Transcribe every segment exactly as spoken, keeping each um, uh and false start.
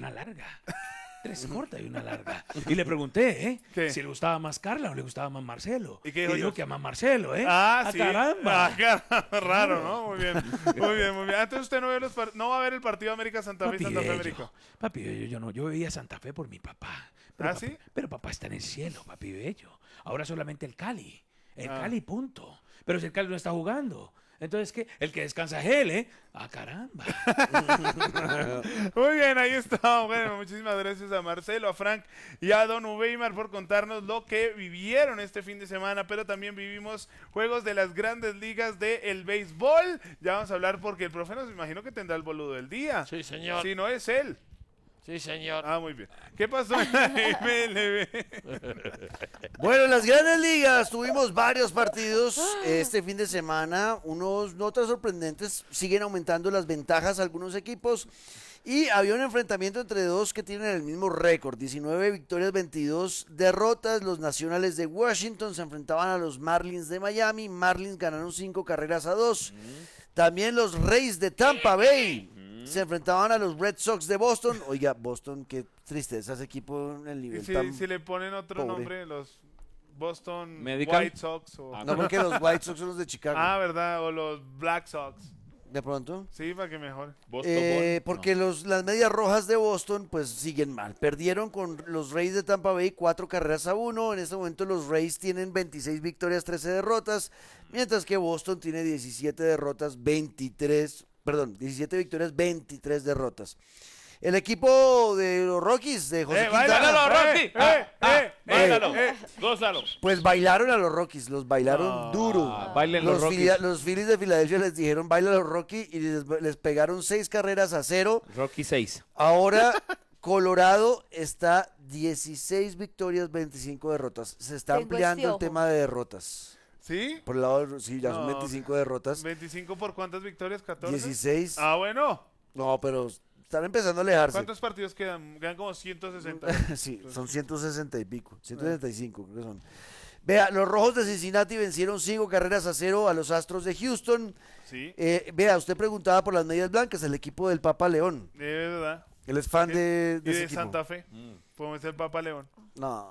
una larga. Tres cortas y una larga. Y le pregunté, ¿eh? ¿Qué? Si le gustaba más Carla o le gustaba más Marcelo. ¿Y qué dijo dijo yo? que a más Marcelo, ¿eh? Ah, ¡Ah, sí. caramba! Ah, caramba, raro, ¿no? Muy bien. Muy bien, muy bien. Entonces usted no, ve los par- no va a ver el partido América Santa Fe y Papi Santa Fe Bello, América. papi Bello, yo no, yo veía Santa Fe por mi papá. Pero ¿Ah, papá, sí? Pero papá está en el cielo, papi Bello. Ahora solamente el Cali. El Ah. Cali, punto. Pero si el Cali no está jugando. Entonces, ¿qué? El que descansa es él, ¿eh? ¡Ah, caramba! Muy bien, ahí está. Bueno, muchísimas gracias a Marcelo, a Frank y a Don Weimar por contarnos lo que vivieron este fin de semana, pero también vivimos juegos de las grandes ligas del béisbol. Ya vamos a hablar porque el profe nos imagino que tendrá el boludo del día. Sí, señor. Si no es él. Sí, señor. Ah, muy bien. ¿Qué pasó en la M L B? Bueno, en las grandes ligas tuvimos varios partidos este fin de semana, unos no tan sorprendentes, siguen aumentando las ventajas algunos equipos y había un enfrentamiento entre dos que tienen el mismo récord, diecinueve victorias, veintidós derrotas. Los Nacionales de Washington se enfrentaban a los Marlins de Miami, Marlins ganaron cinco carreras a dos. También los Rays de Tampa Bay se enfrentaban a los Red Sox de Boston. Oiga, Boston, qué tristeza ese equipo en el Y nivel si, tan... si le ponen otro pobre. nombre, los Boston Medical. White Sox o... No, porque los White Sox son los de Chicago. Ah, ¿verdad? O los Black Sox. De pronto. Sí, para que mejor. Eh, porque los, las medias rojas de Boston pues siguen mal. Perdieron con los Rays de Tampa Bay cuatro carreras a uno. En este momento los Rays tienen veintiséis victorias, trece derrotas. Mientras que Boston tiene diecisiete derrotas, veintitrés, perdón, diecisiete victorias, veintitrés derrotas. El equipo de los Rockies de José ¡Eh, Quintana, báilalo, Rocky! eh, ¡Eh, eh, Báilalo, eh, eh! gózalo. pues bailaron a los Rockies, los bailaron No. duro. Ah, bailen los Los, Rockies. Filia- los Phillies de Filadelfia les dijeron baila a los Rockies y les, les pegaron seis carreras a cero. Rocky seis. Ahora Colorado está dieciséis victorias, veinticinco derrotas. Se está Tengo ampliando este el ojo. tema de derrotas. ¿Sí? Por el lado, de- sí, ya son No, veinticinco derrotas. ¿veinticinco por cuántas victorias? ¿catorce? dieciséis. Ah, bueno. No, pero están empezando a alejarse. ¿Cuántos partidos quedan? Quedan como ciento sesenta. Sí, son ciento sesenta y pico, ciento sesenta y cinco creo que son. Vea, los Rojos de Cincinnati vencieron cinco carreras a cero a los Astros de Houston. Sí, Eh, vea, usted preguntaba por las medias blancas, el equipo del Papa León. de verdad. Él es fan de, Y de ese de equipo. Santa Fe. Como es el Papa León. No.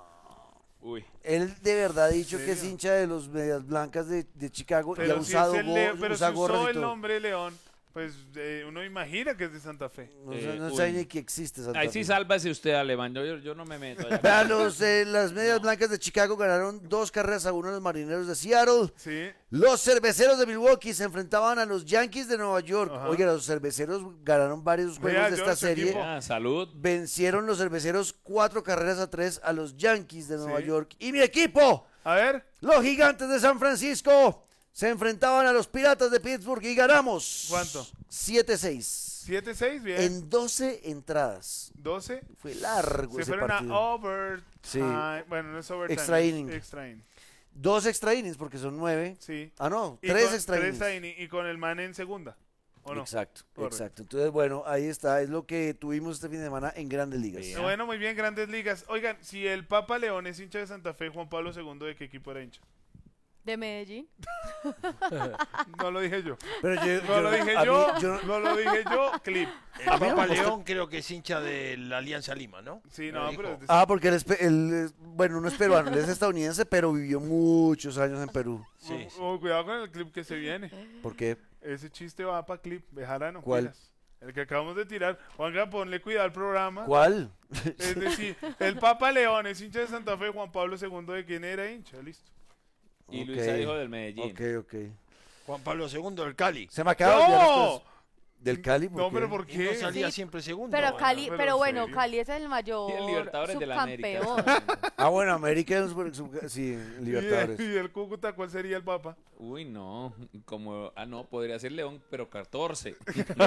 Uy. Él de verdad ha dicho que es ¿Serio? hincha de los medias blancas de, de Chicago y ha Pero si, usado es el go- Leo- pero si usa gorras usó y el todo. nombre León, pues eh, uno imagina que es de Santa Fe. No, Eh, sé- no uy. sabe ni que existe Santa Ahí Fe. sí sálvase usted, Alemán. Yo, yo no me meto allá. Vea, los, eh, las medias blancas de Chicago ganaron dos carreras a uno a los marineros de Seattle. Sí. Los cerveceros de Milwaukee se enfrentaban a los Yankees de Nueva York. Ajá. Oye, los cerveceros ganaron varios juegos Vea, de yo, esta su serie. equipo. Ah, salud. Vencieron los cerveceros cuatro carreras a tres a los Yankees de Nueva Sí. York. Y mi equipo, A ver, los Gigantes de San Francisco, se enfrentaban a los Piratas de Pittsburgh y ganamos. ¿Cuánto? siete seis. siete seis, bien. En doce entradas. doce. Fue largo Se ese fueron partido. a overtime. Sí. Bueno, no es overtime. Extra es inning. Extra inning. Dos extra innings porque son nueve. Sí. Ah, no, Y tres con- extra tres innings. inning, y con el man en segunda. ¿O no? Exacto, Correcto. exacto. Entonces, bueno, ahí está, es lo que tuvimos este fin de semana en Grandes Ligas. Vea. Bueno, muy bien, grandes ligas. Oigan, si el Papa León es hincha de Santa Fe, Juan Pablo segundo, ¿de qué equipo era hincha? De Medellín. No lo dije yo. Pero yo, No lo dije a mí- yo, yo- no lo dije yo, clip. El A mí no Papa me gusta- León creo que es hincha de la Alianza Lima, ¿no? Sí, Me no, dijo. pero es de- Ah, porque él es, pe- él es- bueno, no es peruano, él es estadounidense, pero vivió muchos años en Perú. Sí, sí. Oh, cuidado con el clip que se viene. ¿Por qué? Ese chiste va para clip, Bejarano. ¿Cuál? pilas. El que acabamos de tirar. Juanca, ponle cuidado al programa. ¿Cuál? Es decir, el Papa León es hincha de Santa Fe, Juan Pablo segundo, ¿de quién era hincha? Listo. Y Ok. Luisa dijo del Medellín. Ok, ok. Juan Pablo segundo del Cali. Se me acaba de olvidar las ¡No! cosas. ¿Del Cali? ¿Por No, qué? pero ¿por Y no qué? salía Sí, siempre segundo. Pero bueno. Cali, pero pero ¿en bueno, serio? Cali es el mayor Y el Libertadores de la América. subcampeón. Ah, bueno, América es super- sub- sí, ¿Y el, Libertadores. y el Cúcuta cuál sería el Papa? Uy, no. Como, ah, no, podría ser León, pero catorce.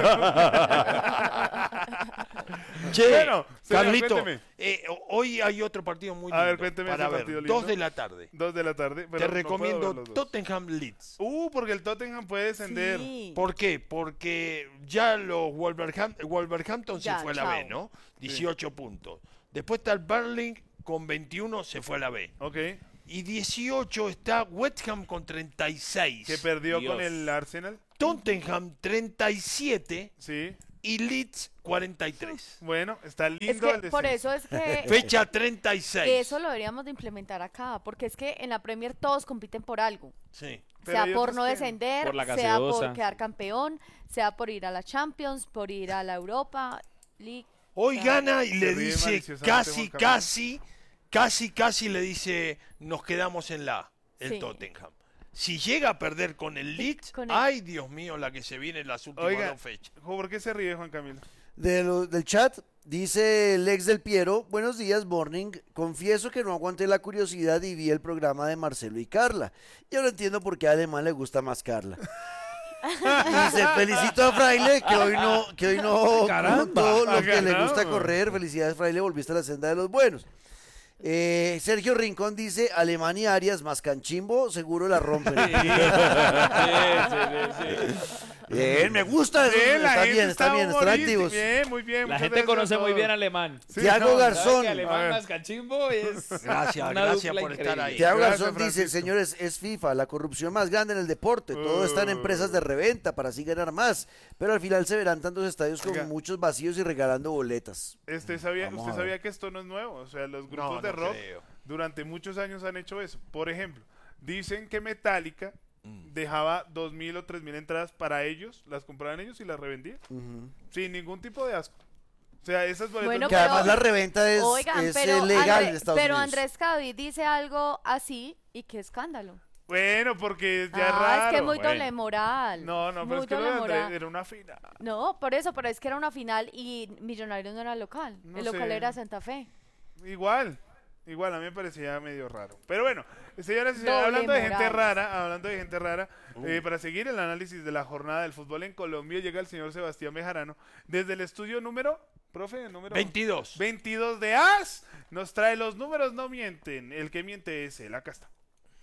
Che, Bueno, señor, Carlito, cuénteme. eh, hoy hay otro partido muy A lindo ver, cuénteme para ese ver. partido lindo. Dos de la tarde. Dos de la tarde. pero Te no puedo recomiendo ver los dos. Tottenham Leeds. Uh, porque el Tottenham puede descender. Sí. ¿Por qué? Porque ya los Wolverham- Wolverhampton Ya, se fue a la chao. B, ¿no? dieciocho puntos. Después está el Burnley con veintiuno, se fue a la B. Ok. Y dieciocho está West Ham con treinta y seis. Que perdió Dios. con el Arsenal. Tottenham treinta y siete Sí. y Leeds cuarenta y tres. Bueno, está Es lindo el que por descenso. eso es que Fecha treinta y seis. eso lo deberíamos de implementar acá, porque es que en la Premier todos compiten por algo. Sí. Pero Sea hay por otros no que- descender, Por la sea por gaseosa. quedar campeón, sea por ir a la Champions, por ir a la Europa League. Hoy gana y Se le ríe dice maliciosamente casi, Juan Camilo. casi, casi, casi le dice nos quedamos en la A, el Sí. Tottenham. Si llega a perder con el Leeds, Con el- ay Dios mío, la que se viene en las últimas Oiga, dos fechas. ¿por qué se ríe Juan Camilo? De lo- del chat, dice el ex del Piero, buenos días, Morning. Confieso que no aguanté la curiosidad y vi el programa de Marcelo y Carla. Y ahora entiendo por qué a Alemán le gusta más Carla. Y dice, felicito a Fraile, que hoy no, que hoy no Caramba. contó lo que le gusta Caramba. correr. Felicidades, Fraile, volviste a la senda de los buenos. Eh, Sergio Rincón dice, Alemán y Arias más canchimbo, seguro la rompen. Bien, me gusta eso. Bien, la Está gente bien, está bien, están humorística. activos. Bien, muy bien. La muchas gente gracias conoce a muy todos. bien alemán. Sí, Tiago no, Garzón. ¿Sabe que A alemán ver. más cachimbo es Gracias, una gracias dupla por estar ahí. increíble. Tiago Gracias, Garzón dice, Francisco. señores, es FIFA, la corrupción más grande en el deporte, todo está en empresas de reventa para así ganar más, pero al final se verán tantos estadios con Oiga. muchos vacíos y regalando boletas. Este sabía, Vamos usted a ver. sabía que esto no es nuevo. O sea, los grupos No, de no rock creo. durante muchos años han hecho eso. Por ejemplo, dicen que Metallica Mm. dejaba dos mil o tres mil entradas para ellos, las compraban ellos y las revendían. Ujú. Sin ningún tipo de asco. O sea, esas boletas... Bueno, Que pero- además la reventa es, Oigan, es, pero, eh, legal André- en Estados pero Unidos. Andrés Cadavid dice algo así y qué escándalo. Bueno, porque ya es ah, raro. es que es muy bueno. doble moral. No, no, pero muy es que lo de doble Andrés moral. era una final. No, por eso, pero es que era una final y Millonarios no era local. No el local sé. era Santa Fe. Igual, igual, a mí me parecía medio raro. Pero bueno, señoras y señores, Doble hablando de gente moral. rara, hablando de gente rara, eh, para seguir el análisis de la jornada del fútbol en Colombia, llega el señor Sebastián Bejarano desde el estudio número, profe, el número veintidós. veintidós de A S, nos trae los números no mienten, el que miente es él, acá está.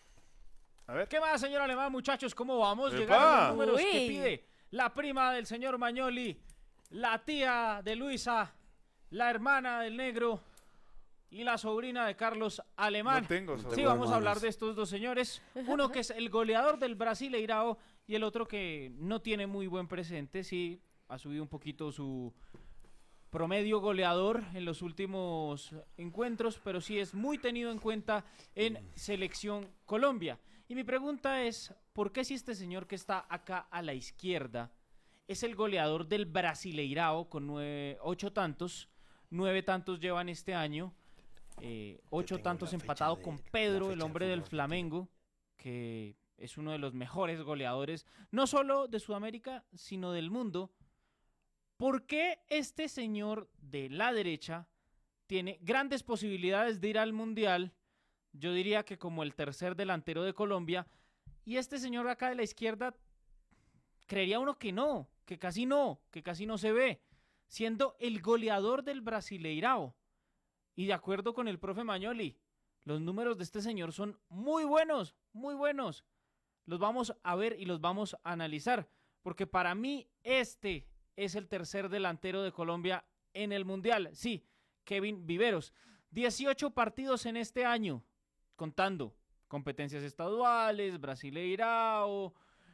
A ver. ¿Qué más, señor Alemán, muchachos? ¿Cómo vamos? ¡Epa! Llegaron los números que Uy. pide la prima del señor Mañoli, la tía de Luisa, la hermana del negro y la sobrina de Carlos Alemán. No tengo, Sí, sobrino. tengo vamos a hablar hermanos. de estos dos señores. Uno que es el goleador del Brasileirao y el otro que no tiene muy buen presente. Sí, ha subido un poquito su promedio goleador en los últimos encuentros, pero sí es muy tenido en cuenta en Selección Colombia. Y mi pregunta es, ¿por qué si este señor que está acá a la izquierda es el goleador del Brasileirao con nueve, ocho tantos, nueve tantos llevan este año, eh, ocho tengo tantos la fecha empatado de- con la Pedro, fecha el del hombre del fútbol Flamengo, que es uno de los mejores goleadores, no solo de Sudamérica, sino del mundo? ¿Por qué este señor de la derecha tiene grandes posibilidades de ir al Mundial? Yo diría que como el tercer delantero de Colombia. Y este señor acá de la izquierda, creería uno que no, que casi no, que casi no se ve, siendo el goleador del Brasileirao. Y de acuerdo con el profe Mañoli, los números de este señor son muy buenos, muy buenos. Los vamos a ver y los vamos a analizar, porque para mí este es el tercer delantero de Colombia en el Mundial. Sí, Kevin Viveros. dieciocho partidos en este año, contando competencias estaduales, Brasileirao,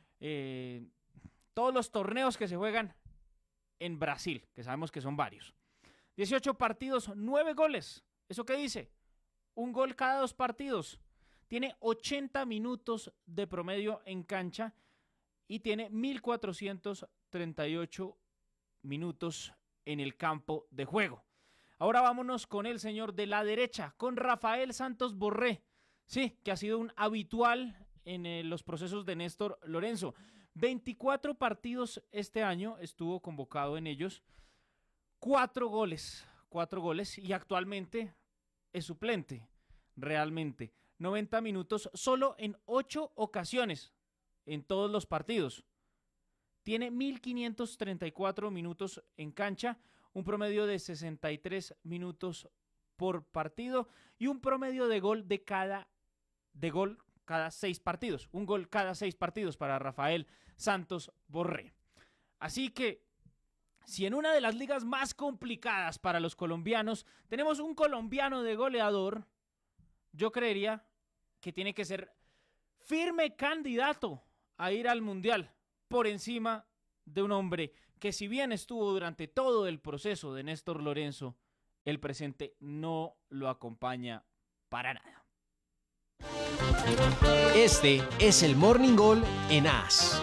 eh, todos los torneos que se juegan en Brasil, que sabemos que son varios. dieciocho partidos, nueve goles. ¿Eso qué dice? Un gol cada dos partidos. Tiene ochenta minutos de promedio en cancha y tiene mil cuatrocientos treinta y ocho minutos en el campo de juego. Ahora vámonos con el señor de la derecha, con Rafael Santos Borré. Sí, que ha sido un habitual en eh, los procesos de Néstor Lorenzo. veinticuatro partidos este año, estuvo convocado en ellos. Cuatro goles, cuatro goles y actualmente es suplente, realmente. noventa minutos solo en ocho ocasiones en todos los partidos. Tiene mil quinientos treinta y cuatro minutos en cancha, un promedio de sesenta y tres minutos por partido y un promedio de gol de cada de gol cada seis partidos, un gol cada seis partidos para Rafael Santos Borré. Así que si en una de las ligas más complicadas para los colombianos tenemos un colombiano de goleador, yo creería que tiene que ser firme candidato a ir al Mundial por encima de un hombre que, si bien estuvo durante todo el proceso de Néstor Lorenzo, el presente no lo acompaña para nada. Este es el Morning Goal en A S.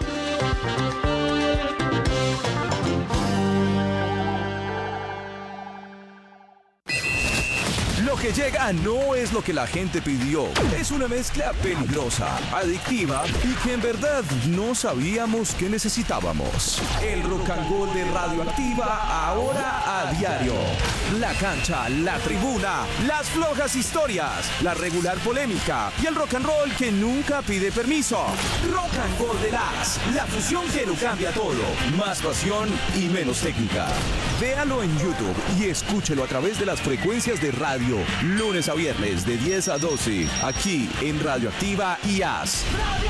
Lo que llega no es lo que la gente pidió. Es una mezcla peligrosa, adictiva y que en verdad no sabíamos que necesitábamos. El rock and roll de Radioactiva, ahora a diario. La cancha, la tribuna, las flojas historias, la regular polémica y el rock and roll que nunca pide permiso. Rock and roll de las, la fusión que lo cambia todo. Más pasión y menos técnica. Véalo en YouTube y escúchelo a través de las frecuencias de radio. Lunes a viernes de diez a doce, aquí en Radioactiva y A S.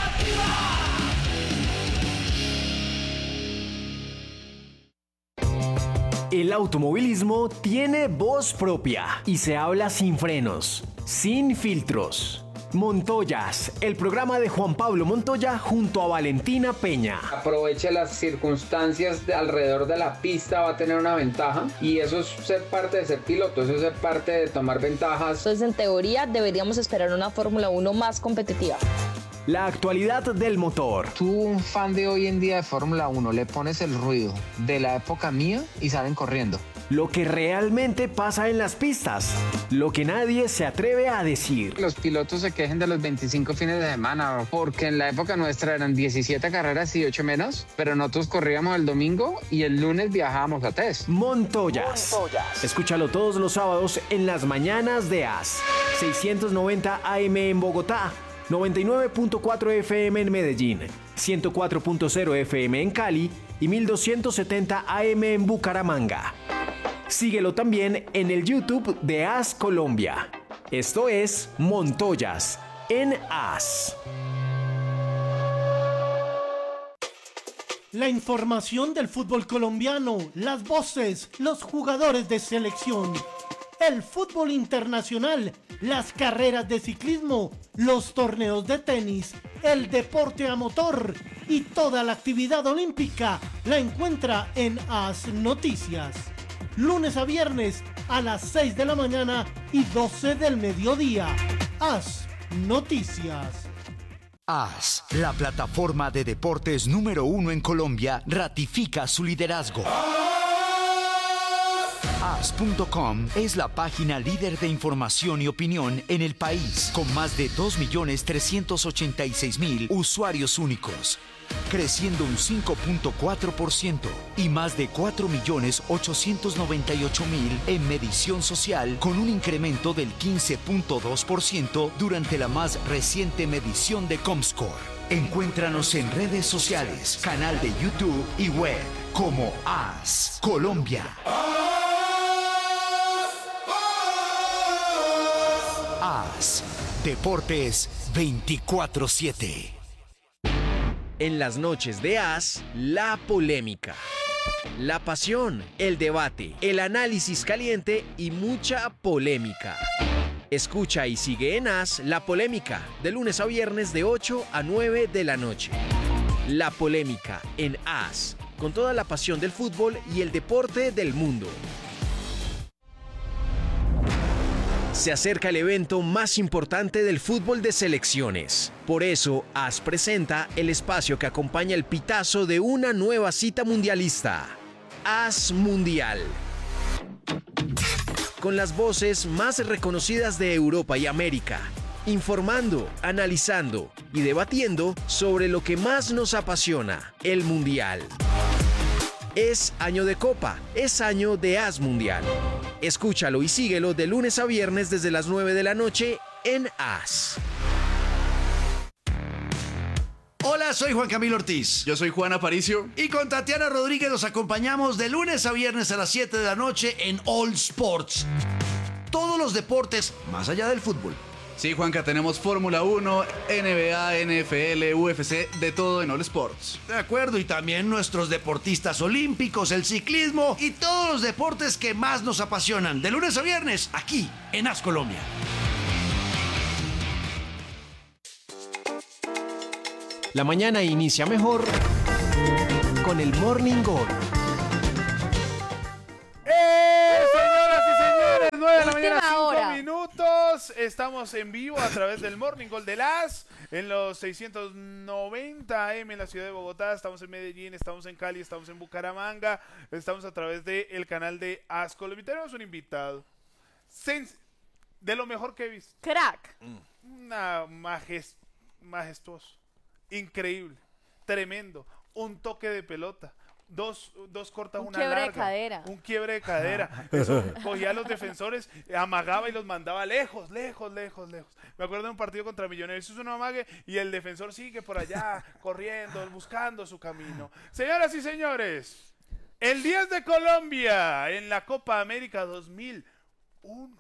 El automovilismo tiene voz propia y se habla sin frenos, sin filtros. Montoyas, el programa de Juan Pablo Montoya junto a Valentina Peña. Aproveche las circunstancias de alrededor de la pista, va a tener una ventaja y eso es ser parte de ser piloto, eso es ser parte de tomar ventajas. Entonces, en teoría, deberíamos esperar una Fórmula uno más competitiva. La actualidad del motor. Tú, un fan de hoy en día de Fórmula uno, le pones el ruido de la época mía y salen corriendo. Lo que realmente pasa en las pistas, lo que nadie se atreve a decir. Los pilotos se quejen de los veinticinco fines de semana, porque en la época nuestra eran diecisiete carreras y ocho menos, pero nosotros corríamos el domingo y el lunes viajábamos a test. Montoyas. Montoyas. Escúchalo todos los sábados en las mañanas de A S. seiscientos noventa A M en Bogotá, noventa y nueve punto cuatro F M en Medellín, ciento cuatro punto cero F M en Cali y mil doscientos setenta A M en Bucaramanga. Síguelo también en el YouTube de A S Colombia. Esto es Montoyas en A S. La información del fútbol colombiano, las voces, los jugadores de selección, el fútbol internacional, las carreras de ciclismo, los torneos de tenis, el deporte a motor y toda la actividad olímpica la encuentra en A S Noticias. Lunes a viernes a las seis de la mañana y doce del mediodía. A S Noticias. A S, la plataforma de deportes número uno en Colombia, ratifica su liderazgo. A S punto com es la página líder de información y opinión en el país, con más de dos millones trescientos ochenta y seis mil usuarios únicos, creciendo un cinco punto cuatro por ciento y más de cuatro millones ochocientos noventa y ocho mil en medición social, con un incremento del quince punto dos por ciento durante la más reciente medición de Comscore. Encuéntranos en redes sociales, canal de YouTube y web como A S Colombia. A S Deportes veinticuatro siete. En las noches de A S, la polémica, la pasión, el debate, el análisis caliente y mucha polémica. Escucha y sigue en A S La Polémica, de lunes a viernes de ocho a nueve de la noche. La Polémica en A S, con toda la pasión del fútbol y el deporte del mundo. Se acerca el evento más importante del fútbol de selecciones. Por eso, A S presenta el espacio que acompaña el pitazo de una nueva cita mundialista. A S Mundial. Con las voces más reconocidas de Europa y América, informando, analizando y debatiendo sobre lo que más nos apasiona, el Mundial. Es año de Copa, es año de A S Mundial. Escúchalo y síguelo de lunes a viernes desde las nueve de la noche en A S. Hola, soy Juan Camilo Ortiz. Yo soy Juan Aparicio. Y con Tatiana Rodríguez los acompañamos de lunes a viernes a las siete de la noche en All Sports. Todos los deportes más allá del fútbol. Sí, Juanca, tenemos Fórmula uno, N B A, N F L, U F C, de todo en All Sports. De acuerdo, y también nuestros deportistas olímpicos, el ciclismo y todos los deportes que más nos apasionan. De lunes a viernes, aquí en A S Colombia. La mañana inicia mejor con el Morning Gol. ¡Eh, señoras y señores! nueve de la mañana, Última cinco hora. minutos. Estamos en vivo a través del Morning Gol de las en los seiscientos noventa A M en la ciudad de Bogotá. Estamos en Medellín, estamos en Cali, estamos en Bucaramanga. Estamos a través del canal de As Colombia. Tenemos un invitado sens- de lo mejor que he visto. Crack. Una majes- majestuoso, increíble, tremendo, un toque de pelota, dos, dos cortas, Un una quiebre de larga, cadera. un quiebre de cadera. Eso, cogía a los defensores, amagaba y los mandaba lejos, lejos, lejos, lejos. Me acuerdo de un partido contra Millonarios, hizo un amague y el defensor sigue por allá, corriendo, buscando su camino. Señoras y señores, el diez de Colombia en la Copa América dos mil uno.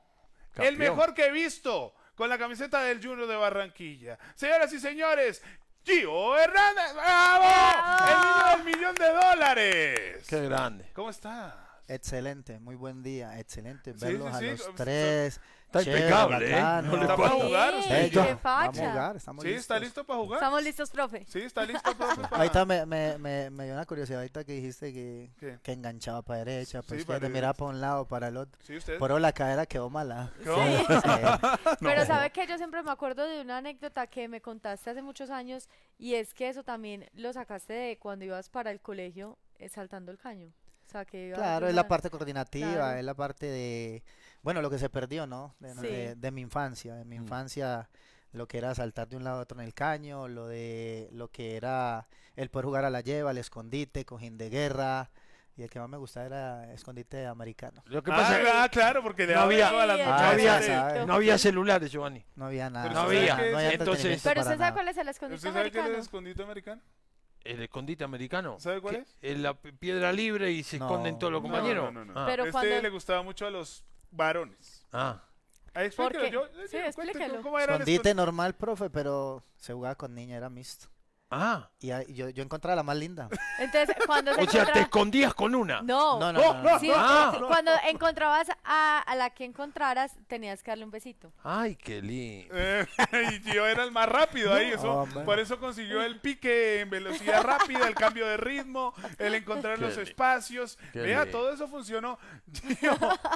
El Campeón. mejor que he visto con la camiseta del Junior de Barranquilla. Señoras y señores, Gio Hernández. ¡Bravo! El niño del millón de dólares. Qué grande. ¿Cómo está? Excelente, muy buen día, excelente Sí, verlos sí, a sí. los tres. Está chévere, impecable, ¿eh? bacano. No le ¿Está para jugar? Sí, usted? Bello. qué facha. Vamos a jugar, estamos ¿Sí? listos. ¿Está listo para jugar? Estamos listos, profe. Sí, está listo, profe. para- Ahorita me, me, me, me dio una curiosidad ahorita que dijiste que, ¿Qué? que enganchaba para derecha, pues Sí, que para te miraba derecha. para un lado, para el otro. ¿Sí, usted? Pero la cadera quedó mala. ¿Cómo? Sí, sí. Pero sabe que yo siempre me acuerdo de una anécdota que me contaste hace muchos años y es que eso también lo sacaste de cuando ibas para el colegio eh, saltando el caño. O sea, que ibas Claro, de es la una- parte coordinativa, Claro. es la parte de, bueno, lo que se perdió, ¿no? De, Sí. de- de mi infancia, de mi Mm. infancia, lo que era saltar de un lado a otro en el caño, lo de lo que era el poder jugar a la lleva, el escondite, cojín de guerra, y el que más me gustaba era escondite americano. Lo que Ah, pasa es que ah, claro, porque le no daba había- eso a las Sí, no muchachas. había, de- ¿sabe? no había celulares, Giovanni. No había nada, Pero no usted había. sabe que- no había Entonces- entretenimiento Pero para usted sabe nada. cuál es el escondite ¿Usted sabe qué es el americano. escondite americano? El escondite americano. ¿Sabe cuál ¿Qué? es? Es la p- piedra libre y se No, esconden todos los no, compañeros. no, no, no. Ah. Pero Este cuando- le gustaba mucho a los varones. Ah. Ah, explíquelo, ¿Por qué? yo- Sí, yo- cuente explíquelo. ¿Cómo era el Escondite escondite? normal, profe, pero se jugaba con niña, era mixto. Ah. Y ahí- yo, yo encontraba la más linda. Entonces, cuando se O sea, te encontraba- escondías con una. No, No, no, no, no. Sí, Ah. cuando encontrabas a, a la que encontraras, tenías que darle un besito. Ay, qué lindo. Eh, y Gio era el más rápido ahí, eso, hombre. por eso consiguió el pique en velocidad rápida, el cambio de ritmo, el encontrar Qué los li- espacios. qué Vea, lindo. todo eso funcionó. Gio,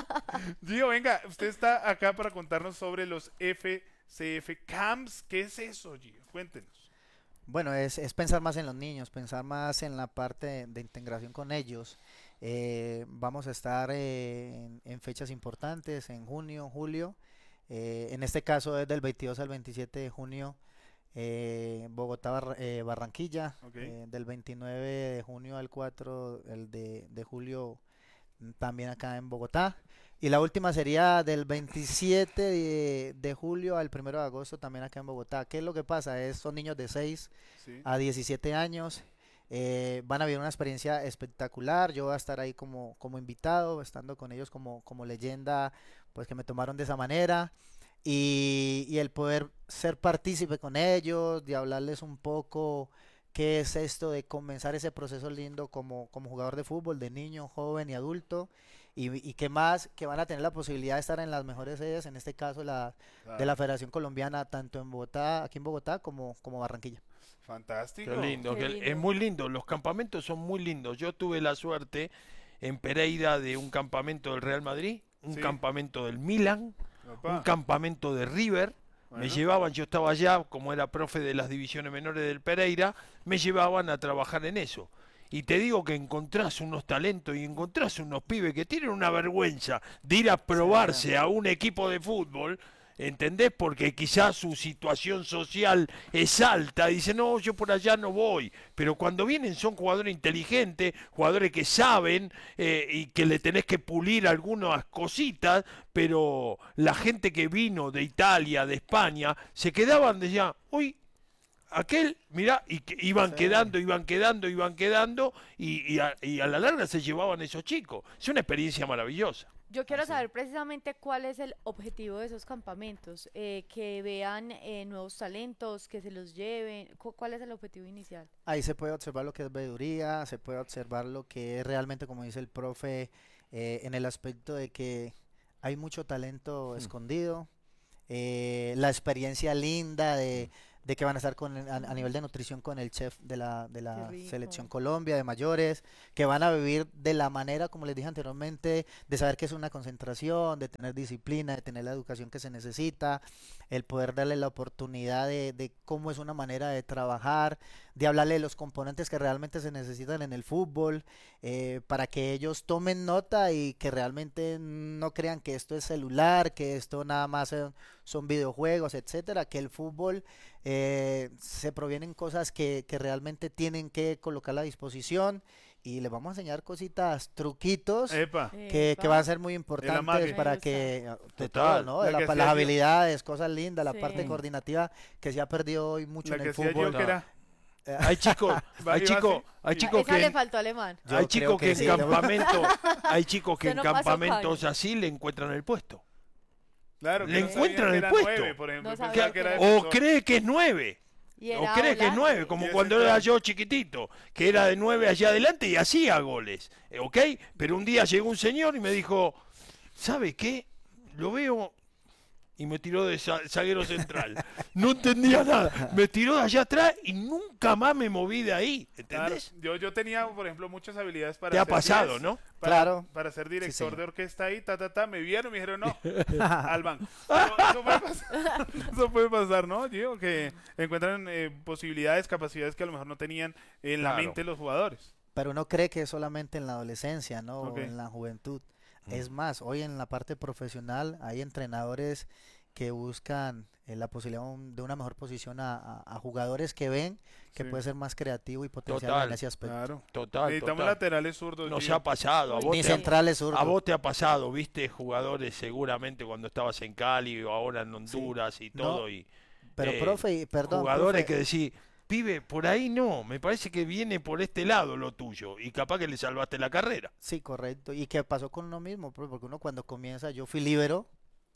Gio, venga, usted está acá para contarnos sobre los F C F Camps. ¿Qué es eso, Gio? Cuéntenos. Bueno, es, es pensar más en los niños, pensar más en la parte de, de integración con ellos. Eh, vamos a estar eh, en, en fechas importantes, en junio, julio. Eh, en este caso es del veintidós al veintisiete de junio, eh, Bogotá, Barra- eh, Barranquilla. Ok. Eh, del veintinueve de junio al cuatro el de, de julio, mm, también acá en Bogotá. Y la última sería del veintisiete de, de julio al primero de agosto también acá en Bogotá. ¿Qué es lo que pasa? Es, son niños de seis Sí. a diecisiete años. eh, van a vivir una experiencia espectacular. Yo voy a estar ahí como, como invitado, estando con ellos como, como leyenda, pues que me tomaron de esa manera. Y, y el poder ser partícipe con ellos, de hablarles un poco qué es esto de comenzar ese proceso lindo como, como jugador de fútbol, de niño, joven y adulto. Y, y qué más, que van a tener la posibilidad de estar en las mejores sedes, en este caso la, de la Federación Colombiana, tanto en Bogotá, aquí en Bogotá, como, como Barranquilla. Fantástico. Qué lindo, Qué que lindo. es muy lindo. Los campamentos son muy lindos. Yo tuve la suerte en Pereira de un campamento del Real Madrid, un Sí. campamento del Milan, Papá. un campamento de River. Me Bueno. llevaban, yo estaba allá, como era profe de las divisiones menores del Pereira, me llevaban a trabajar en eso. Y te digo que encontrás unos talentos y encontrás unos pibes que tienen una vergüenza de ir a probarse a un equipo de fútbol, ¿entendés? Porque quizás su situación social es alta, dice, no, yo por allá no voy. Pero cuando vienen son jugadores inteligentes, jugadores que saben eh, y que le tenés que pulir algunas cositas, pero la gente que vino de Italia, de España, se quedaban de ya, uy, aquel, mirá, y que iban Sí. quedando, iban quedando, iban quedando, y, y, a, y a la larga se llevaban esos chicos. Es una experiencia maravillosa. Yo quiero saber precisamente cuál es el objetivo de esos campamentos, eh, que vean eh, nuevos talentos, que se los lleven. cu- ¿Cuál es el objetivo inicial? Ahí se puede observar lo que es veeduría, se puede observar lo que es realmente, como dice el profe, eh, en el aspecto de que hay mucho talento escondido, eh, la experiencia linda de, de que van a estar con el- a, a nivel de nutrición con el chef de la, de la rico. selección Colombia de mayores, que van a vivir de la manera, como les dije anteriormente, de saber que es una concentración, de tener disciplina, de tener la educación que se necesita, el poder darle la oportunidad de, de cómo es una manera de trabajar, de hablarle de los componentes que realmente se necesitan en el fútbol, eh, para que ellos tomen nota y que realmente no crean que esto es celular, que esto nada más son, son videojuegos, etcétera, que el fútbol eh, se provienen cosas que, que realmente tienen que colocar a disposición y les vamos a enseñar cositas, truquitos Epa. que, que van a ser muy importantes amague. para Me que de Total. todo, ¿no? La La- que pa- hacía las yo. habilidades, cosas lindas, la Sí. parte coordinativa que se ha perdido hoy mucho La en que el hacía yo fútbol. que era... Hay chicos, Va hay y va chicos, así. hay chicos Esa que le en- faltó alemán. Yo hay creo chicos que que en sí. campamento, hay chicos que Usted en no pasó campamentos caña. así le encuentran el puesto. Claro, que Le no sabía encuentran que el era puesto. nueve, por ejemplo. No Pensaba sabía que que era era- O defensor. cree que es nueve. Y O era cree que es volante. nueve, Y como ese cuando plan. era yo chiquitito, que era de nueve allá adelante y hacía goles, eh, ¿ok? Pero un día llegó un señor y me dijo, ¿sabe qué? Lo veo... Y me tiró de za- zaguero central. No entendía nada. Me tiró de allá atrás y nunca más me moví de ahí. Claro, ¿Entendés? yo, yo tenía, por ejemplo, muchas habilidades para Te ha ser pasado, diez, ¿no? Para, Claro. Para ser director señor. de orquesta ahí, ta, ta, ta, me vieron y me dijeron no, al banco. Eso, eso puede pasar, eso puede pasar, ¿no? Digo que encuentran eh, posibilidades, capacidades que a lo mejor no tenían en la Claro. mente los jugadores. Pero uno cree que es solamente en la adolescencia, ¿no? Ok. O en la juventud. Es más, hoy en la parte profesional hay entrenadores que buscan eh, la posibilidad un- de una mejor posición a, a- a jugadores que ven que Sí. puede ser más creativo y potencial Total. en ese aspecto. Claro. Total, Necesitamos total. laterales zurdos. Nos Gio. ha pasado. A vos, Ni te, centrales zurdos. a vos te ha pasado, viste, jugadores seguramente cuando estabas en Cali o ahora en Honduras y No, todo. y Pero eh, profe, y- perdón, Jugadores profe, que decís, pibe, por ahí no, me parece que viene por este lado lo tuyo y capaz que le salvaste la carrera. sí, correcto. ¿Y qué pasó con uno mismo? profe? Porque uno cuando comienza, yo fui líbero,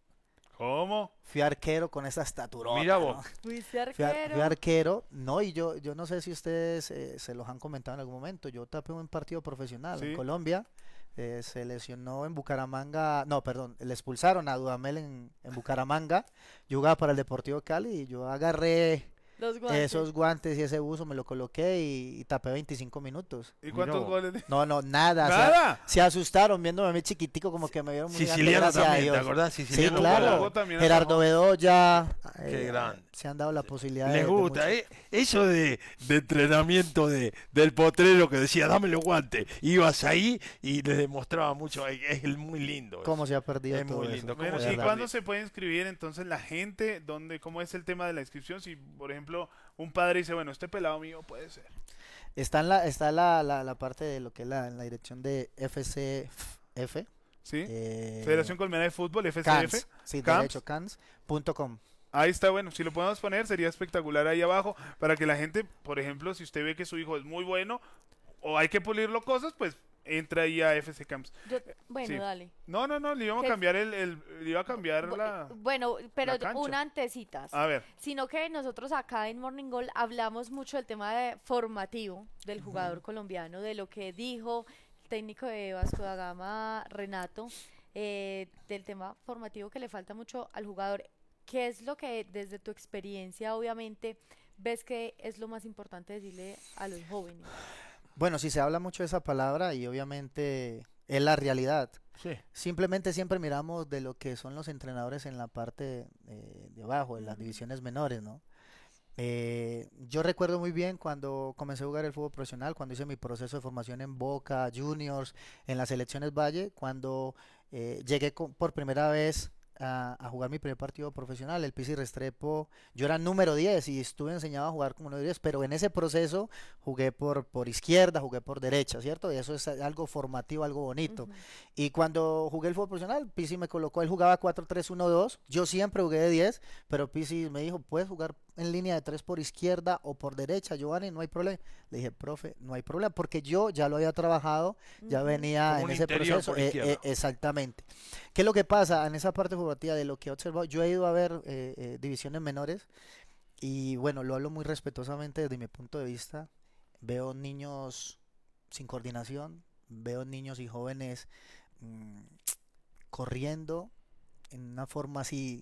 ¿Cómo? fui arquero con esa estatura. Mira vos. Fuiste Fui, ar- arquero. fui arquero, no, y yo, yo no sé si ustedes eh, se los han comentado en algún momento, yo tapé un partido profesional Sí. en Colombia, eh, se lesionó en Bucaramanga, no, perdón, le expulsaron a Dudamel en, en Bucaramanga, yo jugaba para el Deportivo Cali y yo agarré Los guantes. esos guantes y ese buzo, me lo coloqué y, y tapé veinticinco minutos. ¿Y cuántos vos. goles? de- No, no, nada. se a- ¿Nada? Se, asustaron viéndome a mí chiquitico, como que me vieron muy grande, Siciliano gracias a también, ¿te Dios. acordás? Sí, Siciliano claro. jugó también, Gerardo atajó. Bedoya. Qué eh, grande. Se han dado la posibilidad de- Les de gusta, mucho. ¿eh? Eso de, de entrenamiento de, del potrero que decía, dame los guantes. Ibas ahí y les demostraba mucho. Es es muy lindo. Cómo eso. se ha perdido Es todo muy eso. lindo. ¿Cómo Bueno, se ¿y pierde? cuándo se puede inscribir entonces la gente? ¿Dónde, ¿Cómo es el tema de la inscripción? Si, por ejemplo, un padre dice, bueno, este pelado mío puede ser. Está en la, está la, la, la parte de lo que es la, la dirección de F C F. ¿Sí? eh, Federación Colombiana de Fútbol, F C F. Cans, sí, Camps. derecho, cans punto com. Ahí está, bueno, si lo podemos poner sería espectacular ahí abajo para que la gente, por ejemplo, si usted ve que su hijo es muy bueno o hay que pulirlo cosas, pues entra ahí a F C Camps. Yo- bueno, Sí. dale. No, no, no, le íbamos a ¿Qué? cambiar el, el- le iba a cambiar la... Bueno, pero la cancha. una antecitas. A ver. Sino que nosotros acá en Morning Goal hablamos mucho del tema de formativo del jugador colombiano, de lo que dijo el técnico de Vasco da Gama, Renato, eh, del tema formativo que le falta mucho al jugador. ¿Qué es lo que desde tu experiencia, obviamente, ves que es lo más importante decirle a los jóvenes? Bueno, si se habla mucho de esa palabra y obviamente es la realidad. Sí. Simplemente siempre miramos de lo que son los entrenadores en la parte eh, de abajo, en las divisiones menores, ¿no? Eh, yo recuerdo muy bien cuando comencé a jugar el fútbol profesional, cuando hice mi proceso de formación en Boca Juniors, en las selecciones Valle, cuando eh, llegué co- por primera vez a, a jugar mi primer partido profesional, el Pizzi Restrepo, yo era número diez y estuve enseñado a jugar como número diez, pero en ese proceso jugué por, por izquierda, jugué por derecha, ¿cierto? Y eso es algo formativo, algo bonito. Ujú. Y cuando jugué el fútbol profesional, Pizzi me colocó, él jugaba cuatro tres uno dos, yo siempre jugué de diez, pero Pizzi me dijo, puedes jugar en línea de tres por izquierda o por derecha, Giovanni, no hay problema. Le dije, profe, no hay problema, porque yo ya lo había trabajado, ya Ujú. venía Como en un ese interior proceso. por eh, izquierda. eh, exactamente. ¿Qué es lo que pasa en esa parte formativa de lo que he observado? Yo he ido a ver eh, eh, divisiones menores y bueno, lo hablo muy respetuosamente desde mi punto de vista. Veo niños sin coordinación, veo niños y jóvenes mm, corriendo en una forma así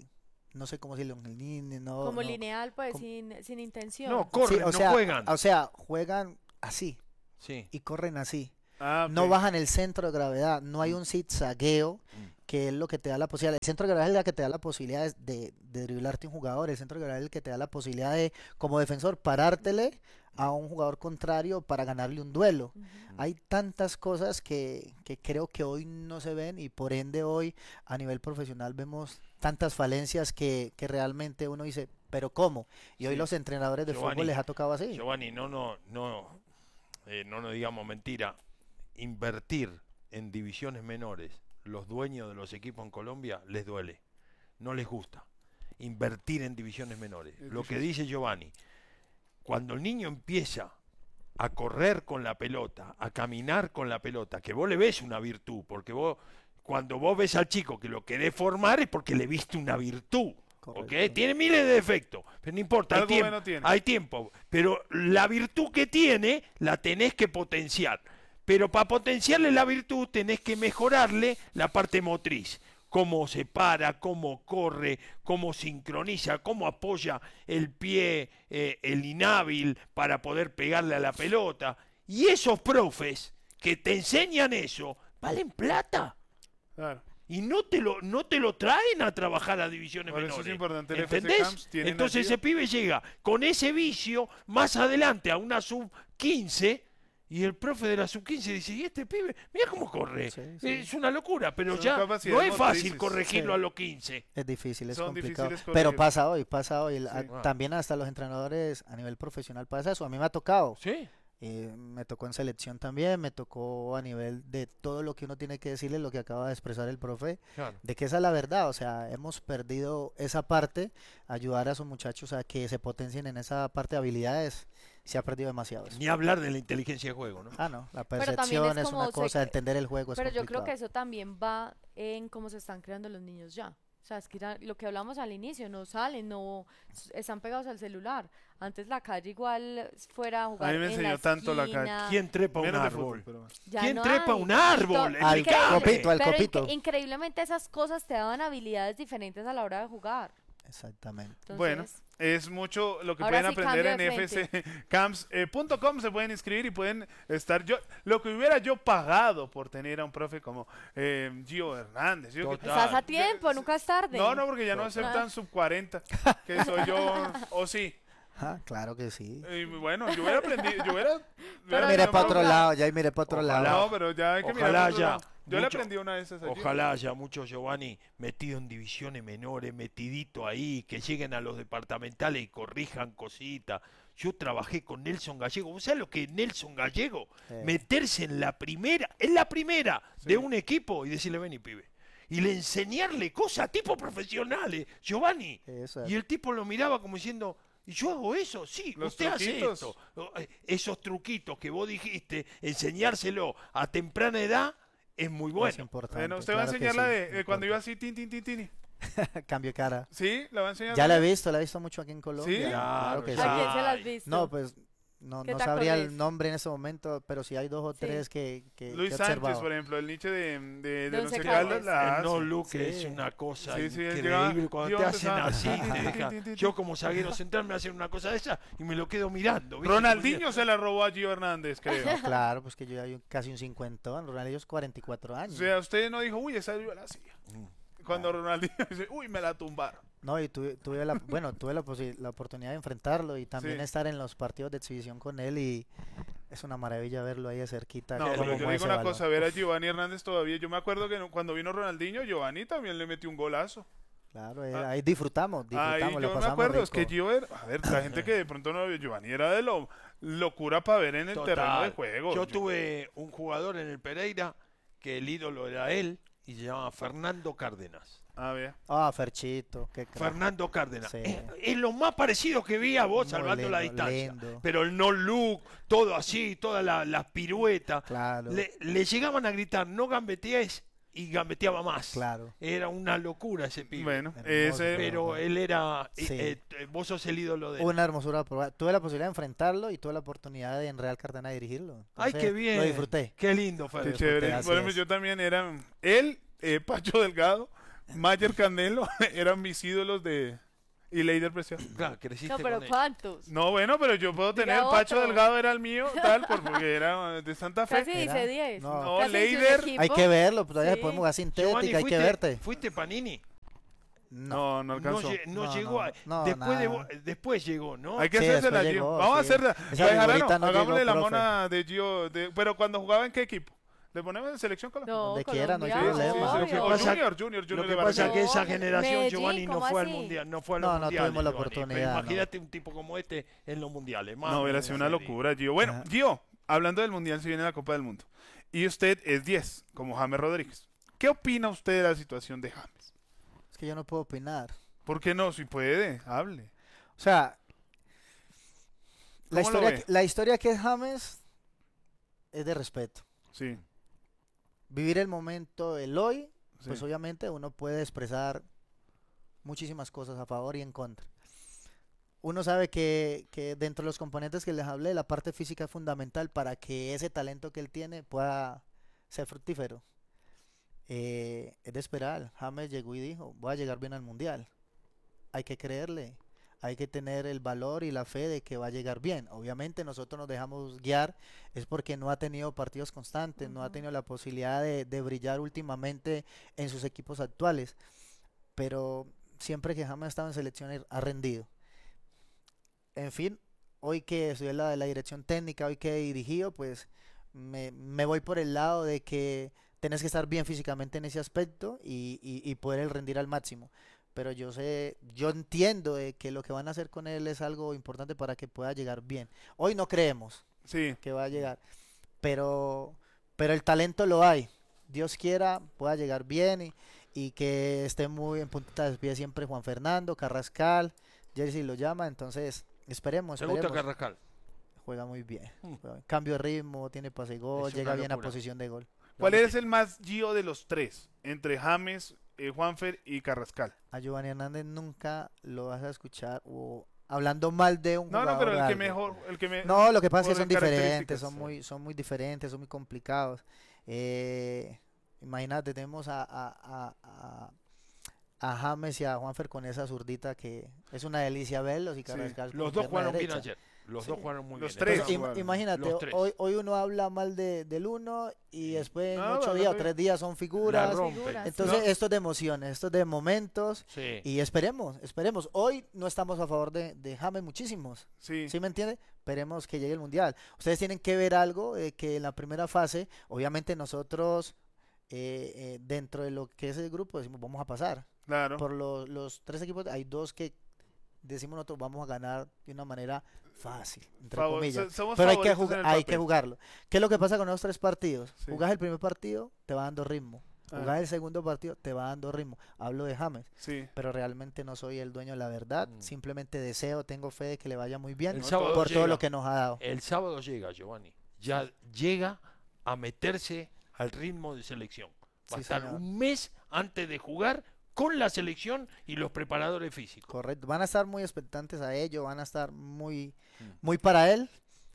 no sé cómo decirlo, no, Como no, lineal, pues, como- sin, sin intención. No, corren, Sí, o no sea, juegan. O sea, juegan así Sí. y corren así. Ah, ok. No bajan el centro de gravedad, no hay un zigzagueo que es lo que te da la posibilidad. El centro de gravedad es la que te da la posibilidad de, de, de driblarte un jugador, el centro de gravedad es el que te da la posibilidad de, como defensor, parártele a un jugador contrario para ganarle un duelo. Hay tantas cosas que, que creo que hoy no se ven y por ende hoy a nivel profesional vemos tantas falencias que, que realmente uno dice, ¿pero cómo? Y hoy Sí. los entrenadores de Giovanni, fútbol les ha tocado así. Giovanni, no, no, no, eh, no nos digamos mentira. Invertir en divisiones menores, los dueños de los equipos en Colombia les duele, no les gusta. Invertir en divisiones menores. Es Lo que difícil. dice Giovanni, cuando el niño empieza a correr con la pelota, a caminar con la pelota, que vos le ves una virtud, porque vos, cuando vos ves al chico que lo querés formar es porque le viste una virtud. ¿Ok? Tiene miles de defectos, pero no importa, hay Algo tiempo, bueno tiene. hay tiempo. Pero la virtud que tiene la tenés que potenciar. Pero para potenciarle la virtud tenés que mejorarle la parte motriz. Cómo se para, cómo corre, cómo sincroniza, cómo apoya el pie, eh, el inhábil para poder pegarle a la pelota. Y esos profes que te enseñan eso, valen plata. Claro. Y no te lo no te lo traen a trabajar a divisiones Por eso menores. es importante el F C ¿Entendés? Camps, tienen Entonces allí- ese pibe llega con ese vicio más adelante a una sub quince y el profe de la sub quince dice, "¿Y este pibe? Mira cómo corre." Sí, sí. Es una locura, pero Son ya no capacidades es fácil motrices. corregirlo Sí. a los quince. Es difícil, es Son complicado. difíciles Pero corregir. pasa hoy, pasa hoy. A- Sí. También hasta los entrenadores a nivel profesional pasa eso. A mí me ha tocado. Sí. Eh, me tocó en selección también, me tocó a nivel de todo lo que uno tiene que decirle, lo que acaba de expresar el profe, Claro. de que esa es la verdad. O sea, hemos perdido esa parte, ayudar a esos muchachos a que se potencien en esa parte de habilidades, se ha perdido demasiado. eso. Ni hablar de la inteligencia de juego, ¿no? Ah, no, la Pero también percepción es, como una se cosa, cre- entender el juego es Pero yo creo complicado. que eso también va en cómo se están creando los niños ya. O sea, es que era lo que hablamos al inicio, no salen, no s- están pegados al celular. Antes la calle igual fuera a jugar A mí me en enseñó la tanto la esquina. calle. ¿Quién trepa un Menos de árbol? fútbol, pero bueno. Ya ¿Quién no trepa hay. un árbol? Y En to- el increíble- copito, al pero copito. incre- increíblemente esas cosas te daban habilidades diferentes a la hora de jugar. Exactamente. Entonces, Bueno, es mucho lo que ahora pueden sí aprender cambio en de f c camps punto com. Se pueden inscribir y pueden estar. Yo Lo que hubiera yo pagado por tener a un profe como eh, Gio Hernández. Yo que- estás a tiempo, nunca es tarde. no, no, porque ya no Total. aceptan sub cuarenta, que soy yo, o sí. Ah, claro que sí. Y bueno, yo hubiera aprendido, yo hubiera... Pero Miré no para otro ponga- lado, ya y miré para otro Ojalá. lado. No, pero ya hay que mirar Ojalá por otro haya lado. Yo le mucho- aprendí una de esas allí. Ojalá haya mucho Giovanni metido en divisiones menores, metidito ahí, que lleguen a los departamentales y corrijan cositas. Yo trabajé con Nelson Gallego. ¿Vos sabés lo que es Nelson Gallego? Sí. Meterse en la primera, en la primera Sí. de un equipo y decirle, vení, pibe. Y le enseñarle cosas a tipos profesionales, Giovanni. Eso es. Y el tipo lo miraba como diciendo, ¿y yo hago eso? Sí, Los usted hace truquitos. esto. O, eh, Esos truquitos que vos dijiste, enseñárselo a temprana edad es muy Es bueno. importante. Bueno, usted va a claro que enseñar la sí, de eh, cuando importante. iba así, tin, tin, tin, tin. Cambio de cara. Sí, la va a enseñar. Ya la he visto, la he visto mucho aquí en Colombia. ¿Sí? Claro que sí. ¿A quién se las has visto? No, pues no, ¿Qué no te sabría acordés? el nombre en ese momento, pero sí hay dos o Sí. tres que, que, Luis que he Sánchez, observado. por ejemplo, el nicho de, de, de, De los Once Caldas Caldas. la El no hace. look Sí. es una cosa Sí, sí, increíble. llegaba- Cuando yo te hacen empezaba- así, tin, te tin, deja- tin, tin, yo tin. como zaguero central me hacen una cosa de esa y me lo quedo mirando. ¿viste? Ronaldinho se la robó a Gio Hernández, creo. No, claro, pues que yo ya hay un- casi un cincuentón, Ronaldinho es cuarenta y cuatro O años. sea, usted no dijo, uy, esa yo la hacía. Cuando Ronaldinho dice, uy, me la tumbaron. No, y tuve, tuve la, bueno, tuve la, posi- la oportunidad de enfrentarlo y también Sí. estar en los partidos de exhibición con él y es una maravilla verlo ahí de cerquita. No, cómo pero yo mueve digo ese una balón. cosa, ver a Giovanni Hernández todavía. Yo me acuerdo que no- cuando vino Ronaldinho, Giovanni también le metió un golazo. Claro, eh, Ah. ahí disfrutamos, Ahí disfrutamos, yo lo me pasamos acuerdo, es que rico. Gio era, a ver, la gente que de pronto no vio, Giovanni era de lo locura para ver en el Total. terreno de juego. Yo tuve un jugador en el Pereira que el ídolo era él y se llamaba Fernando Cárdenas. A ver. Ah, Ferchito, qué crack. Fernando Cárdenas. Sí. Es, es lo más parecido que vi a vos, Muy salvando la lindo, distancia. lindo. Pero el no look, todo así, todas la- las piruetas. Claro, Le, le llegaban a gritar, no gambetees, y gambeteaba más. claro. Era una locura ese pibe. Bueno, Hermoso, ese, Pero él era. Sí. eh, eh, vos sos el ídolo de él. Una hermosura. probar. Tuve la posibilidad de enfrentarlo y tuve la oportunidad de en Real Cartagena dirigirlo. Ay, Entonces, qué bien. Lo disfruté. Qué lindo, qué Fer. chévere. así Por ejemplo, es. yo también era él, eh, Pacho Delgado, Mayer Candelo eran mis ídolos de... Y Leider Preciado. Claro, creciste No, pero con él. ¿cuántos? No, bueno, pero yo puedo Diga tener... Pacho otro. Delgado era el mío, tal, por- porque era de Santa Fe. Casi dice diez. No. No, Casi dice un Leider... equipo. Hay que verlo, todavía Sí. podemos jugar sintética, Giovanni, hay que ¿fuiste- verte. ¿Fuiste Panini? No, no No, alcanzó. lle- no No, llegó. no, a- no, después, de, nada. vo- después llegó, ¿no? Hay que Sí, hacerse la después Gio. llegó, Vamos a sí. hacerla. Esa Bejarano, figurita no hagámosle llegó, la profe. mona de Gio. de- pero cuando jugaba en qué equipo? ¿Le ponemos en selección Colombia? No, Donde quiera, no hay Colombia, problema. obvio. Sí, sí, sí. O pasa- Junior, Junior, Junior Lo de que pasa es Barranquilla. que esa No, generación, Medellín, Giovanni, no ¿cómo fue al así? mundial, no fue a los No, no mundiales. tuvimos la Giovanni. oportunidad, no. Imagínate un tipo como este en los mundiales. No, Mano, hubiera sido una serie. locura, Gio. Bueno, Ajá. Gio, hablando del Mundial, se viene la Copa del Mundo. Y usted es diez, como James Rodríguez. ¿Qué opina usted de la situación de James? Es que yo no puedo opinar. ¿Por qué no? Si puede, hable. O sea, la ¿Cómo lo historia, ve? que- la historia que es James es de respeto. Sí, Vivir el momento, el hoy, pues sí. obviamente uno puede expresar muchísimas cosas a favor y en contra. Uno sabe que, que dentro de los componentes que les hablé, la parte física es fundamental para que ese talento que él tiene pueda ser fructífero. Eh, es de esperar. James llegó y dijo, voy a llegar bien al Mundial. Hay que creerle, hay que tener el valor y la fe de que va a llegar bien. Obviamente nosotros nos dejamos guiar, es porque no ha tenido partidos constantes, no ha tenido la posibilidad de, de brillar últimamente en sus equipos actuales. Pero siempre que James ha estado en selección ha rendido. En fin, hoy que soy la de la dirección técnica, hoy que he dirigido, pues me, me voy por el lado de que tenés que estar bien físicamente en ese aspecto y, y, y poder rendir al máximo. Pero yo sé, yo entiendo de que lo que van a hacer con él es algo importante para que pueda llegar bien. Hoy no creemos Sí. que va a llegar, pero, pero el talento lo hay. Dios quiera, pueda llegar bien y, y que esté muy en punta de pie siempre Juan Fernando, Carrascal, Jersey lo llama, entonces esperemos. ¿Te gusta esperemos. Carrascal? Juega muy bien. juega- Cambio de ritmo, tiene pase y gol, Es llega una bien a locura. posición de gol. ¿Cuál es el más Gio de los tres? Entre James, eh, Juanfer y Carrascal. A Giovanni Hernández nunca lo vas a escuchar o hablando mal de un No, no, jugador. pero el de que algo. mejor, el que me- No, lo que pasa es que por son diferentes, características, son sí. muy, son muy diferentes, son muy complicados. Eh, imagínate, tenemos a, a, a, a, a James y a Juanfer con esa zurdita que es una delicia verlos y Sí, Carrascal con los dos pierna jugaron bien derecha. ayer. Los Sí. dos jugaron muy Los bien. tres Entonces, Im- jugaron. imagínate, Los tres. hoy, hoy uno habla mal de, del uno y después en No, ocho no, días o no, tres días son figuras. La rompe. Figuras. Entonces, No. esto es de emociones, esto es de momentos. Sí. Y esperemos, esperemos. Hoy no estamos a favor de, de James muchísimos. Sí. ¿Sí me entiende? Esperemos que llegue el Mundial. Ustedes tienen que ver algo eh, que en la primera fase, obviamente nosotros, eh, eh, dentro de lo que es el grupo, decimos vamos a pasar. Claro. Por lo- los tres equipos, hay dos que decimos nosotros vamos a ganar de una manera fácil, entre Favor- comillas. so- somos Pero hay que, favoritos en jug- el hay papel. que jugarlo. ¿Qué es lo que pasa con esos tres partidos? Sí. Jugás el primer partido, te va dando ritmo. Ah. Jugás el segundo partido, te va dando ritmo. Hablo de James. Sí. Pero realmente no soy el dueño de la verdad. Mm. Simplemente deseo, tengo fe de que le vaya muy bien El sábado por todo llega. lo que nos ha dado. El sábado llega, Giovanni. Ya llega a meterse al ritmo de selección. Va a Sí, estar señor. un mes antes de jugar con la selección y los preparadores físicos. Correcto. Van a estar muy expectantes a ello, van a estar muy, Mm. muy para él.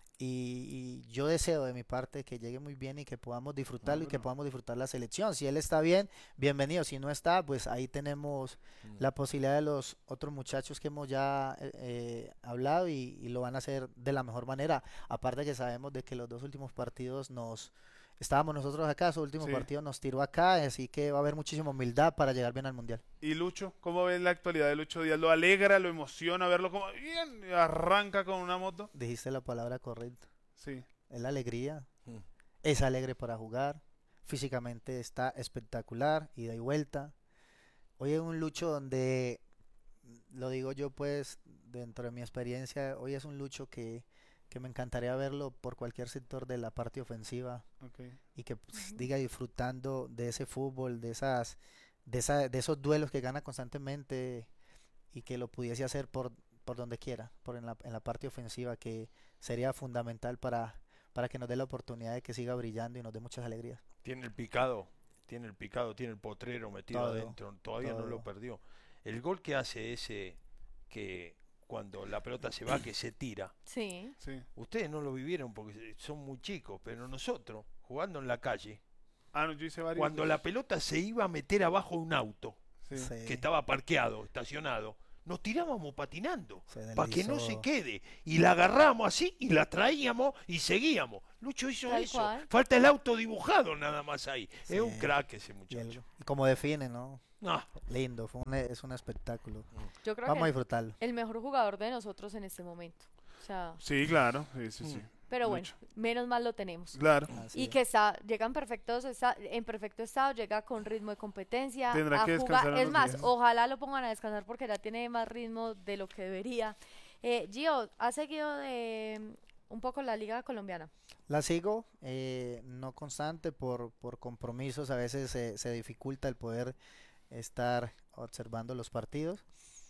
Y, y yo deseo de mi parte que llegue muy bien y que podamos disfrutarlo y que bueno. podamos disfrutar la selección. Si él está bien, bienvenido. Si no está, pues ahí tenemos Mm. la posibilidad de los otros muchachos que hemos ya eh, eh, hablado y, y lo van a hacer de la mejor manera. Aparte que sabemos de que los dos últimos partidos nos estábamos nosotros acá, su último Sí. partido nos tiró acá, así que va a haber muchísima humildad para llegar bien al Mundial. ¿Y Lucho? ¿Cómo ves la actualidad de Lucho Díaz? ¿Lo alegra, lo emociona verlo como bien arranca con una moto? Dijiste la palabra correcta. Sí. Es la alegría. Mm. Es alegre para jugar. Físicamente está espectacular, ida y vuelta. Hoy es un Lucho donde, lo digo yo pues, dentro de mi experiencia, hoy es un Lucho que, que me encantaría verlo por cualquier sector de la parte ofensiva Ok. y que pues, diga disfrutando de ese fútbol, de esas, de esa, de esos duelos que gana constantemente y que lo pudiese hacer por, por donde quiera, por en la, en la parte ofensiva, que sería fundamental para, para que nos dé la oportunidad de que siga brillando y nos dé muchas alegrías. Tiene el picado, tiene el picado, tiene el potrero metido Todo, adentro. Todavía no lo todo. perdió. El gol que hace ese que cuando la pelota se va, que se tira. Sí. Sí. Ustedes no lo vivieron porque son muy chicos, pero nosotros, jugando en la calle, Ah, no, yo hice varios. cuando la pelota se iba a meter abajo de un auto, Sí. Sí. que estaba parqueado, estacionado, nos tirábamos patinando Se para que no se deslizó. quede. Y la agarramos así y la traíamos y seguíamos. Lucho hizo Tal eso. cual. Falta el auto dibujado nada más ahí. Sí. Es un crack ese Y, el- muchacho. y como define, ¿no? Ah, Lindo, fue un, es un espectáculo. Yo creo Vamos a que disfrutarlo. el mejor jugador de nosotros en este momento. O sea, Sí, claro. Sí, sí, sí. pero bueno, Mucho. menos mal lo tenemos. Claro. Y que está, llega en, perfectos esta- en perfecto estado, llega con ritmo de competencia. Tendrá a que jugar. descansar Es unos más, días. ojalá lo pongan a descansar porque ya tiene más ritmo de lo que debería. Eh, Gio, ¿has seguido de mm, un poco la liga colombiana? La sigo, eh, no constante por, por compromisos, a veces se, se dificulta el poder estar observando los partidos.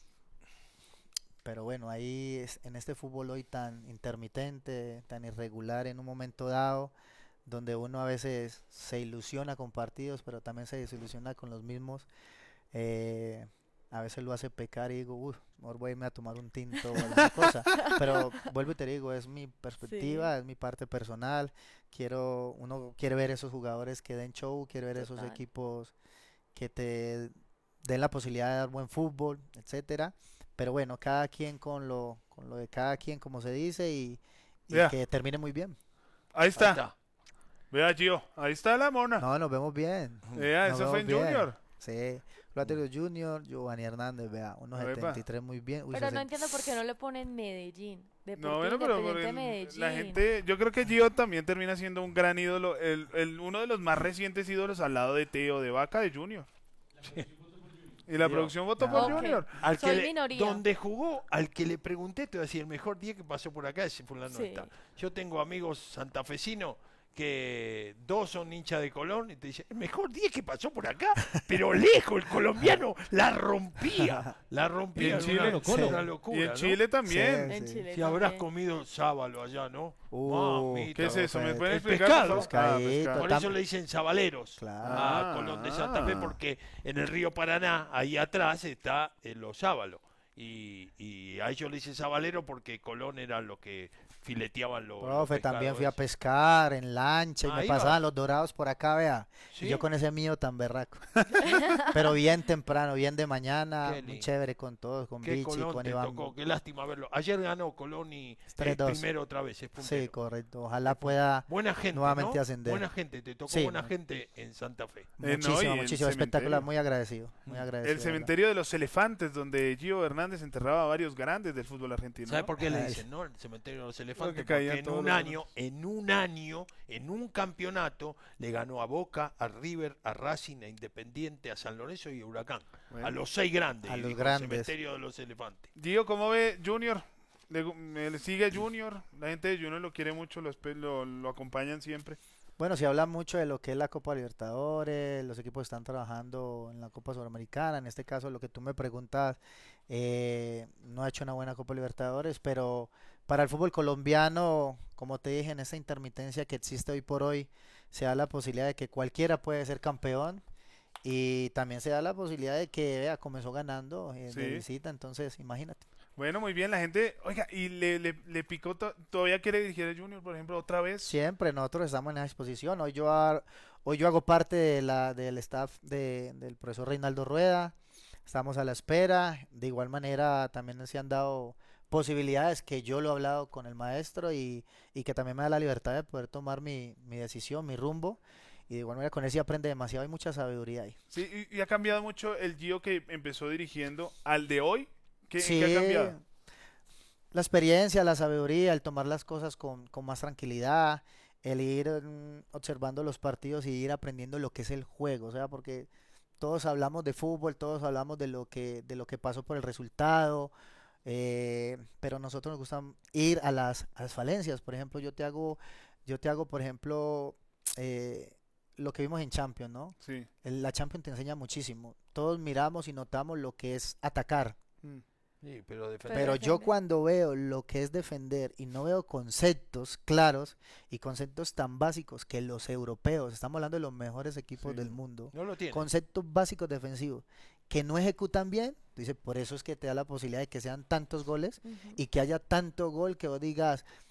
Pero bueno, ahí es- en este fútbol hoy tan intermitente, tan irregular en un momento dado, donde uno a veces se ilusiona con partidos, pero también se desilusiona con los mismos, eh, a veces lo hace pecar y digo, uff, mejor voy a irme a tomar un tinto o alguna cosa. Pero vuelvo y te digo, es mi perspectiva, es mi parte personal. Quiero, uno quiere ver esos jugadores que den show, quiere ver esos Total. equipos que te den la posibilidad de dar buen fútbol, etcétera. Pero bueno, cada quien con lo, con lo de cada quien, como se dice, y, y Vea. que termine muy bien. Ahí está. ahí está. Vea, Gio. Ahí está la mona. No, nos vemos bien. Vea, Nos eso fue en vemos bien. Junior. Sí, Loterio Junior, Giovanni Hernández, vea, unos Epa. setenta y tres muy bien. Uy, Pero no sesenta entiendo por qué no le ponen Medellín. Deportivo No, bueno, pero por Independiente el- Medellín. la gente, yo creo que Gio también termina siendo un gran ídolo, el, el- uno de los más recientes ídolos al lado de Teo, de Vaca, de Junior. Y la Gio. producción votó Ah, por ok. Junior. Al que Soy le- minoría. donde jugó, al que le pregunté, te voy a decir, el mejor día que pasó por acá, ese fulano Sí. está. Yo tengo amigos santafesinos que dos son hinchas de Colón y te dicen, el mejor día que pasó por acá, pero lejos, el colombiano la rompía, la rompía. Y en era Chile, una, sí. una locura, Y en ¿no? Chile también. En Sí. Chile Si habrás también. comido sábalo allá, ¿no? Uh, Mamita, ¿Qué es eso? ¿Me El pueden el explicar? pescado. por favor? Ah, Pescadito, pescado. Por tam- eso le dicen sabaleros Claro. a Ah. Colón de Santa Fe, porque en el río Paraná, ahí atrás, está eh, los sábalos. Y, y a ellos le dicen sabalero porque Colón era lo que fileteaban los. Profe, los también pescados fui a esos. pescar en lancha y Ah, me iba. pasaban los dorados por acá, vea. ¿Sí? Y yo con ese mío tan berraco. Pero bien temprano, bien de mañana, Qué muy lindo. chévere con todos, con Qué Vichy, Colón con te Iván. tocó, qué lástima verlo. Ayer ganó Colón y tres es dos. primero otra vez, es Sí, puntero. correcto. Ojalá pueda Buena gente, nuevamente ¿no? ascender. Buena gente, te tocó Sí, buena no. gente en Santa Fe. Eh, no, y Muchísimo, el muchísimo espectacular, cementerio. muy agradecido, muy agradecido. El de cementerio de los elefantes, donde Gio Hernández enterraba a varios grandes del fútbol argentino. ¿Sabe ¿no? por qué le Ay. dicen, no? El cementerio de los elefantes. Porque caían Porque en todos un los año, en un año, en un campeonato, le ganó a Boca, a River, a Racing, a Independiente, a San Lorenzo y a Huracán. Bueno. A los seis grandes. A y los dijo, grandes. Cementerio de los elefantes. Gio, ¿cómo ve Junior? Le, gu- me- le sigue Junior, la gente de Junior lo quiere mucho, lo, espe- lo, lo acompañan siempre. Bueno, se habla mucho de lo que es la Copa Libertadores, los equipos están trabajando en la Copa Sudamericana, en este caso lo que tú me preguntas, eh, no ha hecho una buena Copa Libertadores, pero para el fútbol colombiano, como te dije, en esta intermitencia que existe hoy por hoy, se da la posibilidad de que cualquiera puede ser campeón y también se da la posibilidad de que, vea, comenzó ganando eh, de Sí. visita, entonces imagínate. Bueno, muy bien, la gente, oiga, y le, le, le picó, to- todavía quiere dirigir a Junior, por ejemplo, otra vez. Siempre nosotros estamos en esa disposición. Hoy yo, ha- hoy yo hago parte de la, del staff de- del profesor Reinaldo Rueda. Estamos a la espera. De igual manera también se han dado posibilidades que yo lo he hablado con el maestro y, y que también me da la libertad de poder tomar mi, mi decisión, mi rumbo. Y de igual manera con él se aprende demasiado, hay mucha sabiduría ahí. Sí, y, y ha cambiado mucho el Gio que empezó dirigiendo al de hoy. ¿Qué, Sí, ¿qué ha cambiado? la experiencia, la sabiduría, el tomar las cosas con, con más tranquilidad, el ir mm, observando los partidos y ir aprendiendo lo que es el juego, o sea, porque todos hablamos de fútbol, todos hablamos de lo que, de lo que pasó por el resultado, eh, pero a nosotros nos gusta ir a las, a las falencias. Por ejemplo, yo te hago, yo te hago, por ejemplo, eh, lo que vimos en Champions, ¿no? Sí. El- La Champions te enseña muchísimo. Todos miramos y notamos lo que es atacar. Mm. Sí, pero defender. Pero yo cuando veo lo que es defender y no veo conceptos claros y conceptos tan básicos que los europeos, estamos hablando de los mejores equipos Sí. del mundo, No lo tiene. conceptos básicos defensivos que no ejecutan bien, dice, por eso es que te da la posibilidad de que sean tantos goles Ujú. y que haya tanto gol que vos digas,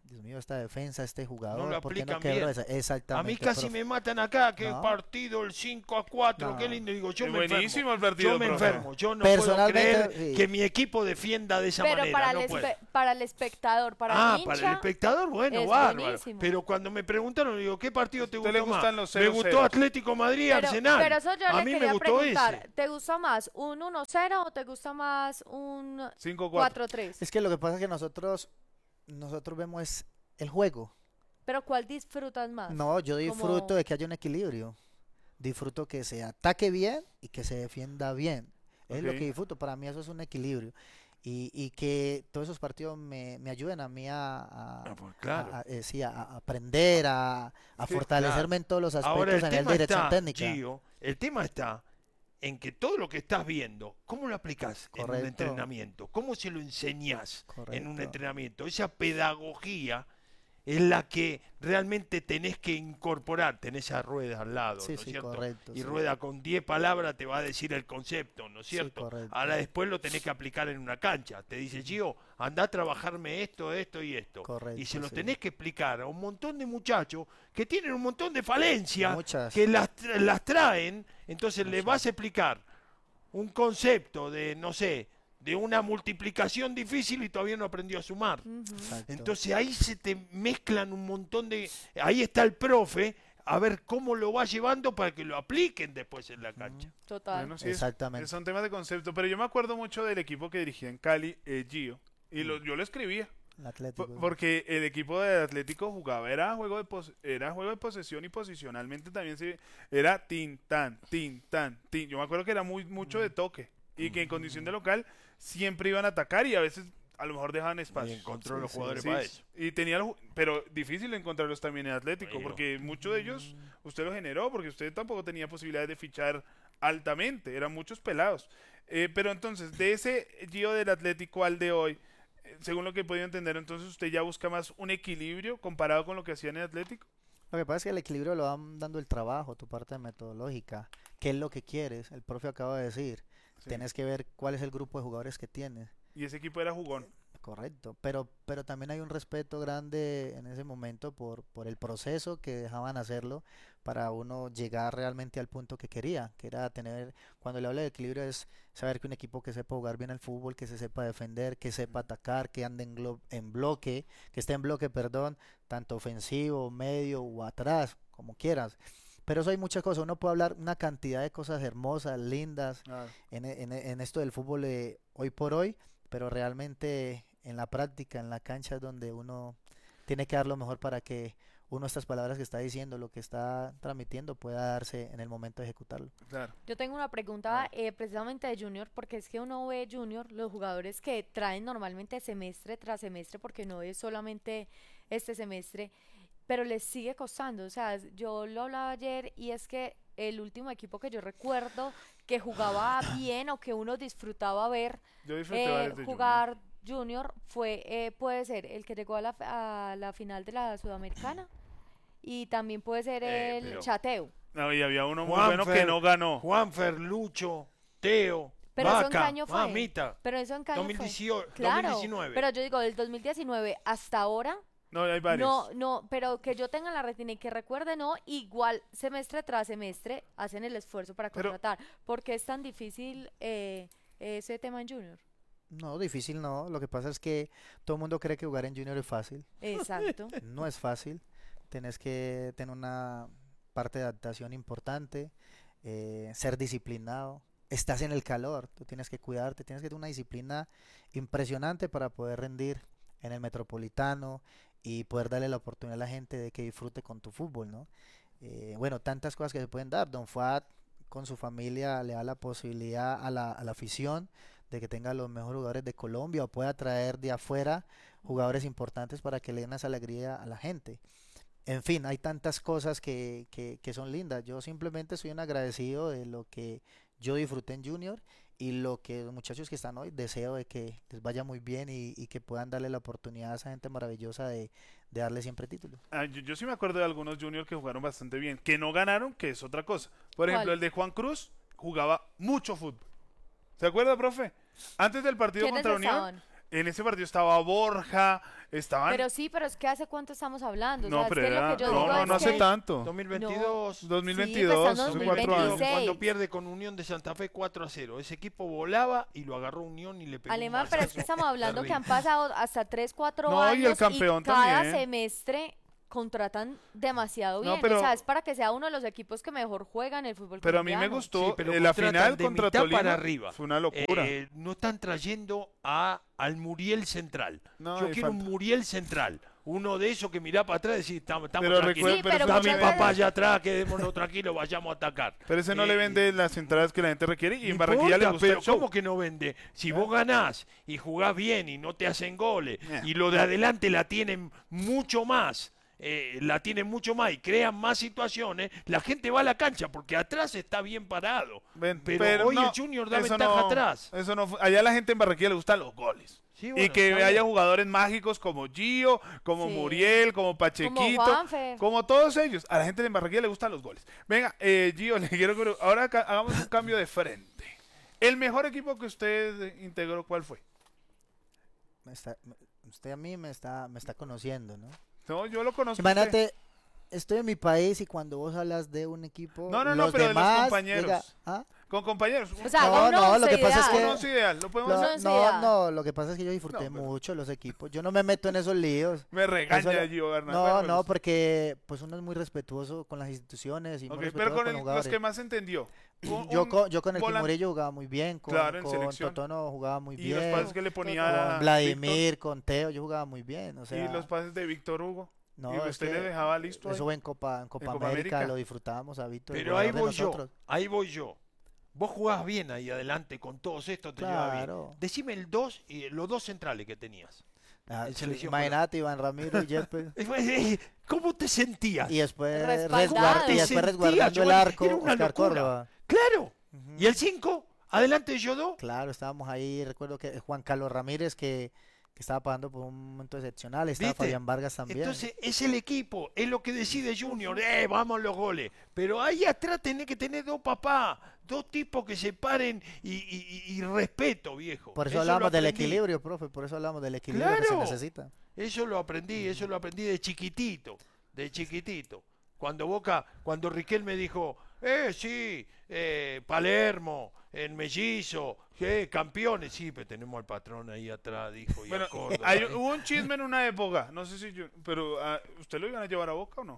Dios mío, esta defensa, este jugador, No lo ¿por qué no aplican quebró bien. esa? Exactamente. A mí casi profe. me matan acá, que No. partido el cinco a cuatro, No. qué lindo. Digo, yo Es me buenísimo enfermo. el partido, yo me profe. enfermo, yo no puedo Personalmente, creer sí. que mi equipo defienda de esa Pero manera. para, no el puedo. espe- para el espectador, para Ah, el hincha, para el espectador, bueno, es bárbaro. buenísimo. Pero cuando me preguntaron, digo, ¿qué partido te ¿Usted le gustó más? gustan los Me cero gustó cero? Atlético Madrid, pero, Arsenal. pero eso yo a le mí me quería gustó preguntar, ese. ¿te gusta más un uno cero o te gusta más un cinco cuatro. cuatro tres? Es que lo que pasa es que nosotros, nosotros vemos es el juego. Pero ¿cuál disfrutas más? No, yo disfruto Como- de que haya un equilibrio. Disfruto que se ataque bien y que se defienda bien. Es lo Ok. que disfruto. Para mí eso es un equilibrio. Y, y que todos esos partidos me, me ayuden a mí a, a- Ah, pues, claro. a- a- eh, sí, a- a aprender, a, a Sí, fortalecerme claro. en todos los aspectos Ahora, el a nivel tema de dirección está, técnica. Gio, el tema está en que todo lo que estás viendo, ¿cómo lo aplicás en un Correcto. entrenamiento? ¿Cómo se lo enseñás en un Correcto. entrenamiento? Esa pedagogía es la que realmente tenés que incorporar. Tenés a Rueda al lado, Sí, ¿no es sí, cierto? correcto, y sí. Rueda con diez palabras te va a decir el concepto, ¿no es Sí, cierto? correcto. Ahora después lo tenés que aplicar en una cancha. Te dice, Gio, andá a trabajarme esto, esto y esto. Correcto, y se lo sí. tenés que explicar a un montón de muchachos que tienen un montón de falencias, Muchas. que las, tra- las traen, entonces le vas a explicar un concepto de, no sé, de una multiplicación difícil y todavía no aprendió a sumar. Exacto. Entonces ahí se te mezclan un montón de... Ahí está el profe, a ver cómo lo va llevando para que lo apliquen después en la cancha. Total. Bueno, sí, es- Exactamente. son temas de concepto, pero yo me acuerdo mucho del equipo que dirigía en Cali, eh, Gio, y lo- yo lo escribía. El Atlético. Por- Porque el equipo de Atlético jugaba, era juego de pos- era juego de posesión y posicionalmente también se era tin tan, tin tan, tin. Yo me acuerdo que era muy mucho de toque y que en condición de local siempre iban a atacar y a veces a lo mejor dejaban espacio. Y encontró los Sí, jugadores sí, para sí. eso. Y tenía los ju- pero difícil encontrarlos también en Atlético, Bueno. porque muchos de ellos usted los generó porque usted tampoco tenía posibilidades de fichar altamente, eran muchos pelados. Eh, pero entonces, de ese Gio del Atlético al de hoy, eh, según lo que he podido entender, entonces usted ya busca más un equilibrio comparado con lo que hacían en Atlético. Lo que pasa es que el equilibrio lo van dando el trabajo, tu parte metodológica. ¿Qué es lo que quieres? El profe acaba de decir. Sí. Tienes que ver cuál es el grupo de jugadores que tienes. Y ese equipo era jugón. Correcto, pero, pero también hay un respeto grande en ese momento por, por el proceso que dejaban hacerlo para uno llegar realmente al punto que quería, que era tener, cuando le hablo de equilibrio es saber que un equipo que sepa jugar bien al fútbol, que se sepa defender, que sepa atacar, que ande en, glo- en bloque, que esté en bloque, perdón, tanto ofensivo, medio o atrás, como quieras. Pero eso hay muchas cosas, uno puede hablar una cantidad de cosas hermosas, lindas, Ah, en, e- en e- en esto del fútbol de hoy por hoy, pero realmente en la práctica, en la cancha es donde uno tiene que dar lo mejor para que uno estas palabras que está diciendo, lo que está transmitiendo, pueda darse en el momento de ejecutarlo. claro. Yo tengo una pregunta eh, precisamente de Junior, porque es que uno ve Junior, los jugadores que traen normalmente semestre tras semestre, porque no es solamente este semestre, pero les sigue costando. O sea, yo lo hablaba ayer y es que el último equipo que yo recuerdo que jugaba bien o que uno disfrutaba ver Yo disfruté eh, varios de jugar Junior fue, eh, puede ser el que llegó a la, a la final de la Sudamericana y también puede ser Eh, el pero- Chateu. No, y había uno muy Juanfer, bueno que no ganó. Juanfer, Lucho, Teo, Pero eso en Vaca, qué año fue. mamita. Pero eso en qué año dos mil fue. dieciocho, Claro, dos mil diecinueve. pero yo digo, del dos mil diecinueve hasta ahora, No, hay varios. no, no, pero que yo tenga en la retina y que recuerde, no, igual semestre tras semestre hacen el esfuerzo para Pero- contratar. ¿Por qué es tan difícil eh, ese tema en Junior? No, difícil no, lo que pasa es que todo el mundo cree que jugar en Junior es fácil. Exacto. No es fácil, tienes que tener una parte de adaptación importante, eh, ser disciplinado, estás en el calor, tú tienes que cuidarte, tienes que tener una disciplina impresionante para poder rendir en el Metropolitano y poder darle la oportunidad a la gente de que disfrute con tu fútbol, ¿no? Eh, bueno, tantas cosas que se pueden dar. Don Fuad con su familia le da la posibilidad a la, a la afición de que tenga los mejores jugadores de Colombia o pueda traer de afuera jugadores importantes para que le den esa alegría a la gente. En fin, hay tantas cosas que, que, que son lindas. Yo simplemente soy un agradecido de lo que yo disfruté en Junior y lo que los muchachos que están hoy deseo de que les vaya muy bien y, y que puedan darle la oportunidad a esa gente maravillosa de, de darle siempre títulos. Ah, yo, yo sí me acuerdo de algunos juniors que jugaron bastante bien, que no ganaron, que es otra cosa. Por ejemplo, ¿Cuál? el de Juan Cruz jugaba mucho fútbol. ¿Se acuerda, profe? Antes del partido ¿Quiénes contra Unión, estaban? En ese partido estaba Borja, estaban... Pero sí, pero es que ¿hace cuánto estamos hablando? O No, sea, es pero que lo era- que yo no, digo no, es no hace que- tanto. dos mil veintidós. dos mil Sí, veintidós, pues hace estamos cuatro años. Cuando pierde con Unión de Santa Fe cuatro a cero. Ese equipo volaba y lo agarró Unión y le pegó un Alemán, pero es que mazazo estamos hablando que han terrible. pasado hasta tres, cuatro No, y el años campeón cada también. semestre contratan demasiado No, bien. pero- O sea, es para que sea uno de los equipos que mejor juegan el fútbol Pero a mí me colombiano. gustó Sí, pero eh, la contratan final de contra mitad Tolima. para arriba. Fue una locura. Eh, no están trayendo a, al Muriel Central. No, Yo y quiero falta. un Muriel Central. Uno de esos que mirá para atrás y decís, estamos, estamos Pero tranquilos. recuerda- Sí, pero Está muchas mi papá veces- allá atrás, quedémonos tranquilos, vayamos a atacar. Pero ese no Eh, le vende las entradas que la gente requiere y en no Barranquilla le importa, gusta pero el show. ¿cómo que no vende? Si vos ganás y jugás bien y no te hacen goles Eh. y lo de adelante la tienen mucho más, eh, la tienen mucho más y crean más situaciones, la gente va a la cancha porque atrás está bien parado. Ven, pero, hoy no, el Junior da eso ventaja no- atrás. Eso no, fu- allá a la gente en Barranquilla le gustan los goles. Sí, y bueno, que está haya bien. jugadores mágicos como Gio, como Sí. Muriel, como Pachequito, Como Juanfe. como todos ellos. A la gente en Barranquilla le gustan los goles. Venga, eh, Gio, le quiero que ahora ca- hagamos un cambio de frente. El mejor equipo que usted integró, ¿cuál fue? Me está- me- usted a mí me está, me está conociendo, ¿no? No, yo lo conozco. Imagínate, estoy en mi país y cuando vos hablas de un equipo, No, no, no, los pero demás, de los compañeros. diga, ¿ah? Con compañeros. O sea, no, un no, once lo que pasa es ideal. que Un once ideal, lo podemos lo- un once no, ideal. no, lo que pasa es que yo disfruté No, pero- mucho los equipos. Yo no me meto en esos líos. Me regaña Eso- Gio Bernal. No, Bueno, me no, gusta. porque pues uno es muy respetuoso con las instituciones y Ok, muy pero respetuoso con con el- los los jugadores. que más entendió. Un- Yo un con, yo con el volante- Murillo jugaba muy bien, con, Claro, en con selección. Totono jugaba muy Y bien, los pases que le ponía con a Vladimir, con Teo, yo jugaba muy bien, o sea, y los pases de Víctor Hugo. no, y es usted que le dejaba listo. eso ahí. fue en Copa, en Copa, Copa América, América. lo disfrutábamos a Víctor. el Pero ahí goleador voy de yo, nosotros. ahí voy yo. Vos jugabas bien ahí adelante con todos estos, te llevabas Claro. bien. Decime el dos y los dos centrales que tenías. Ah, en sí, selección imagínate, Iván Ramiro y Yepes. ¿Cómo te sentías? Y después, Respaldado. resguar- y después Sentías, resguardando el Giovanni, arco, era una Oscar locura. Córdoba. Claro. ¿Y el cinco? Adelante de Yodó. Claro, estábamos ahí, recuerdo que Juan Carlos Ramírez, que, que estaba pasando por un momento excepcional, estaba ¿Viste? Fabián Vargas también. Entonces es el equipo, es lo que decide Junior, eh, vamos los goles. Pero ahí atrás tenés que tener dos papás, dos tipos que se paren y, y- y- y respeto, viejo. por eso, lo hablamos del aprendí. equilibrio, profe, por eso hablamos del equilibrio que se Claro. necesita. Eso lo aprendí, eso lo aprendí de chiquitito, de chiquitito. Cuando Boca, cuando Riquelme dijo, eh, sí, eh, Palermo, el Mellizo, eh, campeones, sí, pero tenemos al patrón ahí atrás, dijo, y Bueno, a Córdoba, hay- eh. hubo un chisme en una época, no sé si yo, pero ah, ¿usted lo iban a llevar a Boca o no?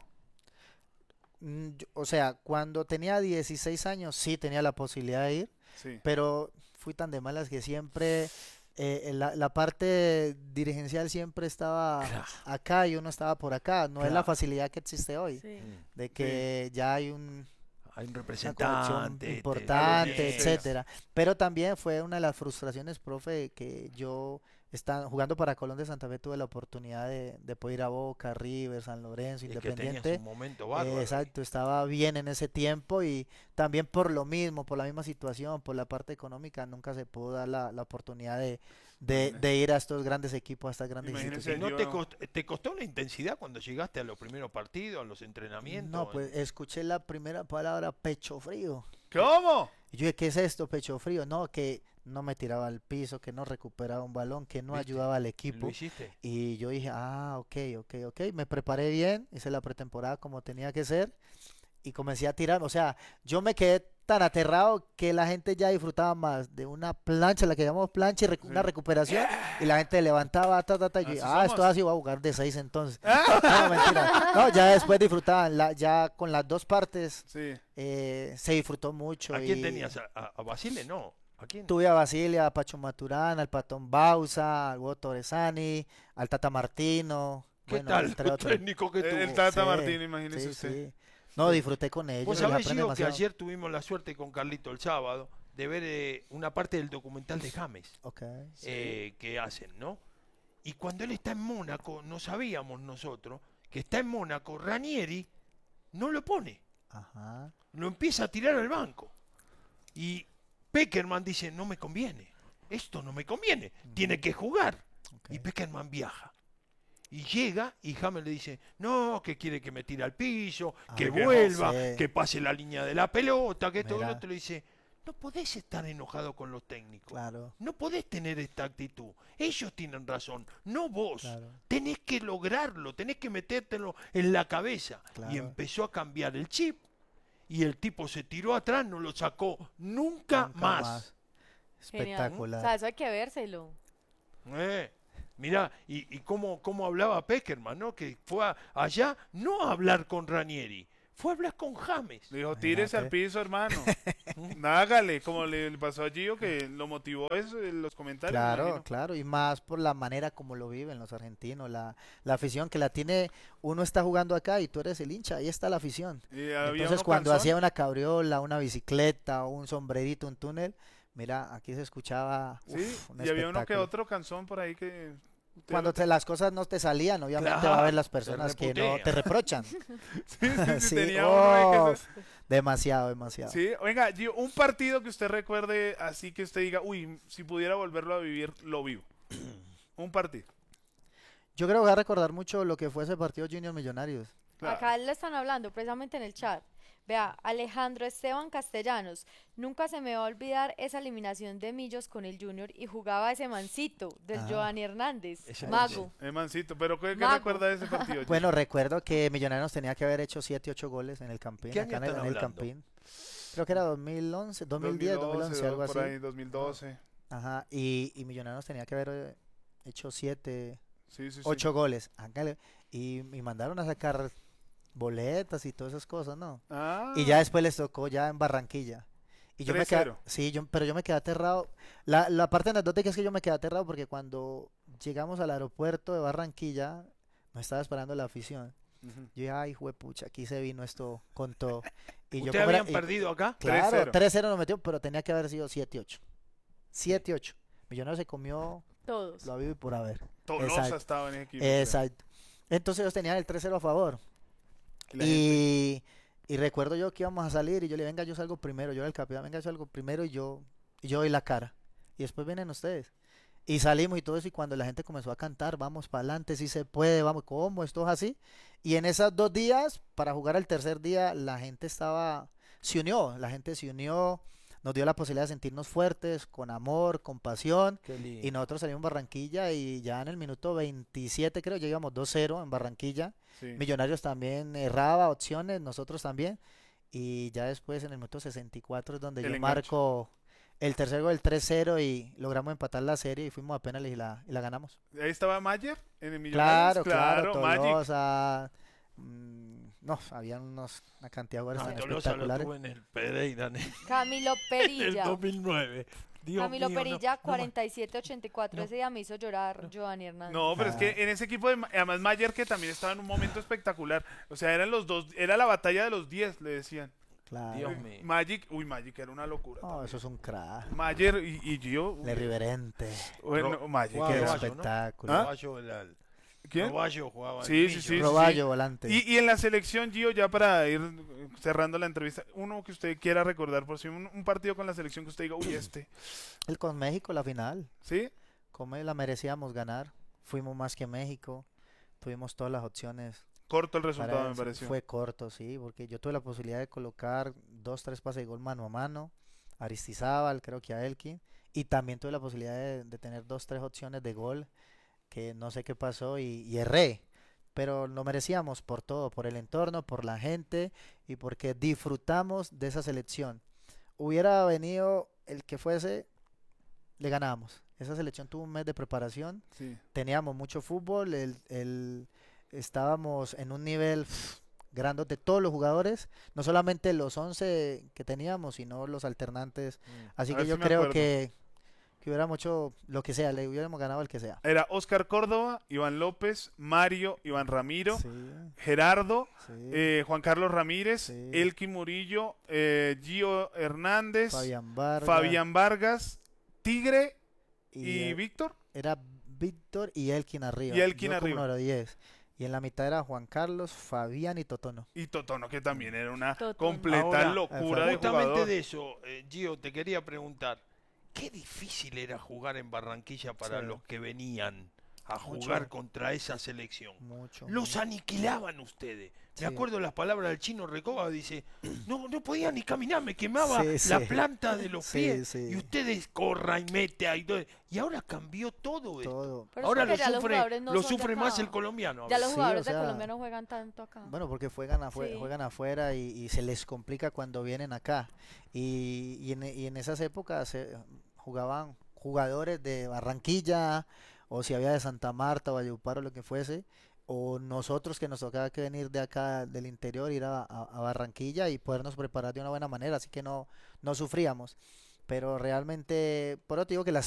Mm, yo- O sea, cuando tenía dieciséis años sí tenía la posibilidad de ir, Sí. pero fui tan de malas que siempre eh, la, la parte dirigencial siempre estaba acá y uno estaba por acá. No es la Claro. facilidad que existe hoy, Sí. de que ya hay un Hay un una conexión representante. te- importante, te- etcétera. Pero también fue una de las frustraciones, profe, que yo está, jugando para Colón de Santa Fe tuve la oportunidad de, de poder ir a Boca, River, San Lorenzo, Es que tenías Independiente. un momento bárbaro. Eh, exacto, estaba bien en ese tiempo y también por lo mismo, por la misma situación, por la parte económica, nunca se pudo dar la, la oportunidad de, de, de ir a estos grandes equipos, a estas grandes Imagínese, instituciones. ¿No te costó, te costó la intensidad cuando llegaste a los primeros partidos, a los entrenamientos? No, pues escuché la primera palabra, pecho frío. ¿Cómo? Y yo dije, ¿qué es esto, pecho frío? No, que no me tiraba al piso, que no recuperaba un balón, que no ¿Viste? ayudaba al ¿Lo equipo. hiciste? Y yo dije, ah, ok, ok, ok. Me preparé bien, hice la pretemporada como tenía que ser y comencé a tirar. O sea, yo me quedé tan aterrado que la gente ya disfrutaba más de una plancha, la que llamamos plancha, y recu- una recuperación, y la gente levantaba, ta, ta, ta, y yo, Así ah, esto somos. así, voy a jugar de seis entonces. No, mentira. No, ya después disfrutaban, la, ya con las dos partes Sí. eh, se disfrutó mucho. ¿A quién y tenías? ¿A, a- a Basile? No. ¿A quién? Tuve a Basilia, a Pacho Maturán, al Patón Bausa, al Hugo Torresani, al Tata Martino. ¿Qué bueno, tal? entre El otros. técnico que El- tuvo. el Tata Sí, Martino, imagínese sí, usted. sí. No, disfruté con ellos. Vos les sabés, aprende Gio, que demasiado. ayer tuvimos la suerte con Carlito el sábado de ver eh, una parte del documental de James Ok. eh, que hacen, ¿no? Y cuando él está en Mónaco, no sabíamos nosotros que está en Mónaco, Ranieri no lo pone, Ajá. lo empieza a tirar al banco. Y Peckerman dice, no me conviene, esto no me conviene, tiene que jugar. Ok. Y Peckerman viaja. Y llega y James le dice, no, que quiere que me tire al piso, Ah, que que vuelva, sí. que pase la línea de la pelota, que todo el Mira. otro le dice, no podés estar enojado con los técnicos. Claro. No podés tener esta actitud. Ellos tienen razón, no vos. Claro. Tenés que lograrlo, tenés que metértelo en la cabeza. Claro. Y empezó a cambiar el chip. Y el tipo se tiró atrás, no lo sacó nunca, Nunca más. más. Genial. Espectacular. O sea, eso hay que vérselo. Eh, mirá, y, y cómo, cómo hablaba Peckerman, ¿no? Que fue a- allá no a hablar con Ranieri, fue a hablar con James. Le dijo, tírese al piso, hermano. Hágale, como le le pasó a Gio, que lo motivó eso en los comentarios. me Claro, imagino. claro, y más por la manera como lo viven los argentinos, la, la afición que la tiene, uno está jugando acá y tú eres el hincha, ahí está la afición. Y había Entonces uno cuando cansón. hacía una cabriola, una bicicleta, o un sombrerito, un túnel, mira, aquí se escuchaba uf, Sí, un y había uno que espectáculo. otro canzón por ahí que... usted Cuando lo- te- las cosas no te salían, obviamente Claro, va a haber las te personas que no reputea. te reprochan. Sí, sí, sí, Sí, tenía uno ahí que oh, se- demasiado, demasiado. Sí, venga, Gio, un partido que usted recuerde así que usted diga, uy, si pudiera volverlo a vivir, lo vivo. Un partido. Yo creo que voy a recordar mucho lo que fue ese partido Junior Millonarios. Acá le están hablando precisamente en el chat. Vea, Alejandro Esteban Castellanos. Nunca se me va a olvidar esa eliminación de Millos con el Junior y jugaba ese mancito del Ah. Giovanni Hernández. Ese Mago. Eh, mancito, pero ¿qué, qué Mago. recuerda de ese partido? Gio? Bueno, recuerdo que Millonarios tenía que haber hecho siete, ocho goles en el Campín, ¿Qué acá año en el, están en el hablando? Campín. Creo que era dos mil once, dos mil diez, dos mil once, algo por así. ahí, dos mil doce. Ajá, y, y Millonarios tenía que haber eh, hecho siete, Sí, sí, sí. ocho goles. Hágale. Y, y mandaron a sacar boletas y todas esas cosas, ¿no? Ah. Y ya después les tocó ya en Barranquilla. Y yo me quedé, tres cero. sí, yo, pero yo me quedé aterrado. La, la parte anecdótica es que yo me quedé aterrado porque cuando llegamos al aeropuerto de Barranquilla, nos estaba esperando la afición. Ujú. Yo dije, ay, pucha, aquí se vino esto con todo. Y yo ¿Ustedes como era- habían y- perdido acá? Claro, tres cero. tres cero nos metió, pero tenía que haber sido siete ocho. siete ocho. Millonarios se comió Todos. lo habido y por haber. Tolosa Exacto. estaba en ese equipo. Exacto. Entonces ellos tenían el tres cero a favor. Y la Y, y recuerdo yo que íbamos a salir y yo le venga, yo salgo primero, yo era el capitán, venga, yo salgo primero y yo, y yo doy la cara. Y después vienen ustedes. Y salimos y todo eso, y cuando la gente comenzó a cantar, vamos para adelante, si se puede, vamos, ¿cómo? Esto es así. Y en esos dos días, para jugar el tercer día, la gente estaba, se unió, la gente se unió, nos dio la posibilidad de sentirnos fuertes, con amor, con pasión. Qué lindo. Y nosotros salimos en Barranquilla y ya en el minuto veintisiete, creo, ya íbamos dos cero en Barranquilla. Sí. Millonarios también erraba opciones, nosotros también. Y ya después en el minuto sesenta y cuatro es donde El yo enganche. marco el tercer gol, el tres cero, y logramos empatar la serie y fuimos a penales y la, y la ganamos. Ahí estaba Mayer en el Claro, Millonarios. claro, Magic. Tolosa. mm, no, había unos, una cantidad de jugadores Ah, tan Tolosa lo espectaculares. tuve en el Pereira en el, Camilo en el Perilla. dos mil nueve. Dios Camilo mío, no- Perilla, no me- cuarenta y siete ochenta y cuatro. Ese día me hizo llorar Giovanni Hernández. No, pero es Ah. que en ese equipo, de, Ma- además Mayer que también estaba en un momento espectacular. O sea, eran los dos, era la batalla de los diez, le decían. Claro. Dios Eh, mío. Magic, uy, Magic era una locura. No, también. eso es un crack. Mayer y, y Gio. uy, El irreverente. Bueno, Ro- Magic jugaba Qué era- Roballo, ¿no? espectáculo. ¿Ah? Roballo era el- ¿Quién? Roballo jugaba en Sí, sí, Millos. sí, sí. Roballo, volante. Y, y en la selección, Gio, ya para ir eh, cerrando la entrevista, uno que usted quiera recordar por si un, un partido con la selección que usted diga, uy, este. El con México, la final. ¿Sí? Como la merecíamos ganar. Fuimos más que México. Tuvimos todas las opciones. Corto el resultado, para me eso. pareció. Fue corto, sí, porque yo tuve la posibilidad de colocar dos, tres pases de gol mano a mano. A Aristizábal, creo que a Elkin. Y también tuve la posibilidad de, de tener dos, tres opciones de gol. Que no sé qué pasó y, y erré. Pero lo merecíamos por todo, por el entorno, por la gente y porque disfrutamos de esa selección. Hubiera venido el que fuese, le ganábamos. Esa selección tuvo un mes de preparación, Sí. teníamos mucho fútbol, el, el- estábamos en un nivel pff, grandote, todos los jugadores, no solamente los once que teníamos, sino los alternantes. Así A que ver yo si me creo acuerdo. que, que hubiéramos hecho lo que sea, le hubiéramos ganado el que sea. Era Oscar Córdoba, Iván López, Mario, Iván Ramiro, Sí, Gerardo, sí. eh, Juan Carlos Ramírez, Sí. Elkin Murillo, eh, Gio Hernández, Fabián Vargas. Fabián Vargas, Tigre y, y eh, Víctor. era Víctor y Elkin arriba. Y Elkin yo como arriba. número diez. Y en la mitad era Juan Carlos, Fabián y Totono. Y Totono, que también era una Totono. completa Ahora, locura de Justamente jugador. de eso, eh, Gio, te quería preguntar, qué difícil era jugar en Barranquilla para Sí. los que venían a Mucho. jugar contra esa selección. Mucho. Los aniquilaban ustedes. Me Sí. acuerdo las palabras del chino Recoba, dice, no, no podía ni caminar, me quemaba Sí, la sí. planta de los Sí, pies. sí. Y ustedes corran y mete ahí. todo. Y ahora cambió todo esto. Todo. Pero es Ahora porque lo ya los sufre, jugadores no lo son de sufre acá. más el colombiano. a Ya veces. los Sí, jugadores o sea, de Colombia no juegan tanto acá. Bueno, porque juegan afuera, Sí. juegan afuera y, y se les complica cuando vienen acá. Y, y en, y en esas épocas eh, jugaban jugadores de Barranquilla, o si había de Santa Marta o Valledupar o lo que fuese, o nosotros que nos tocaba que venir de acá del interior, ir a, a- a Barranquilla y podernos preparar de una buena manera, así que no, no sufríamos. Pero realmente, por eso te digo que las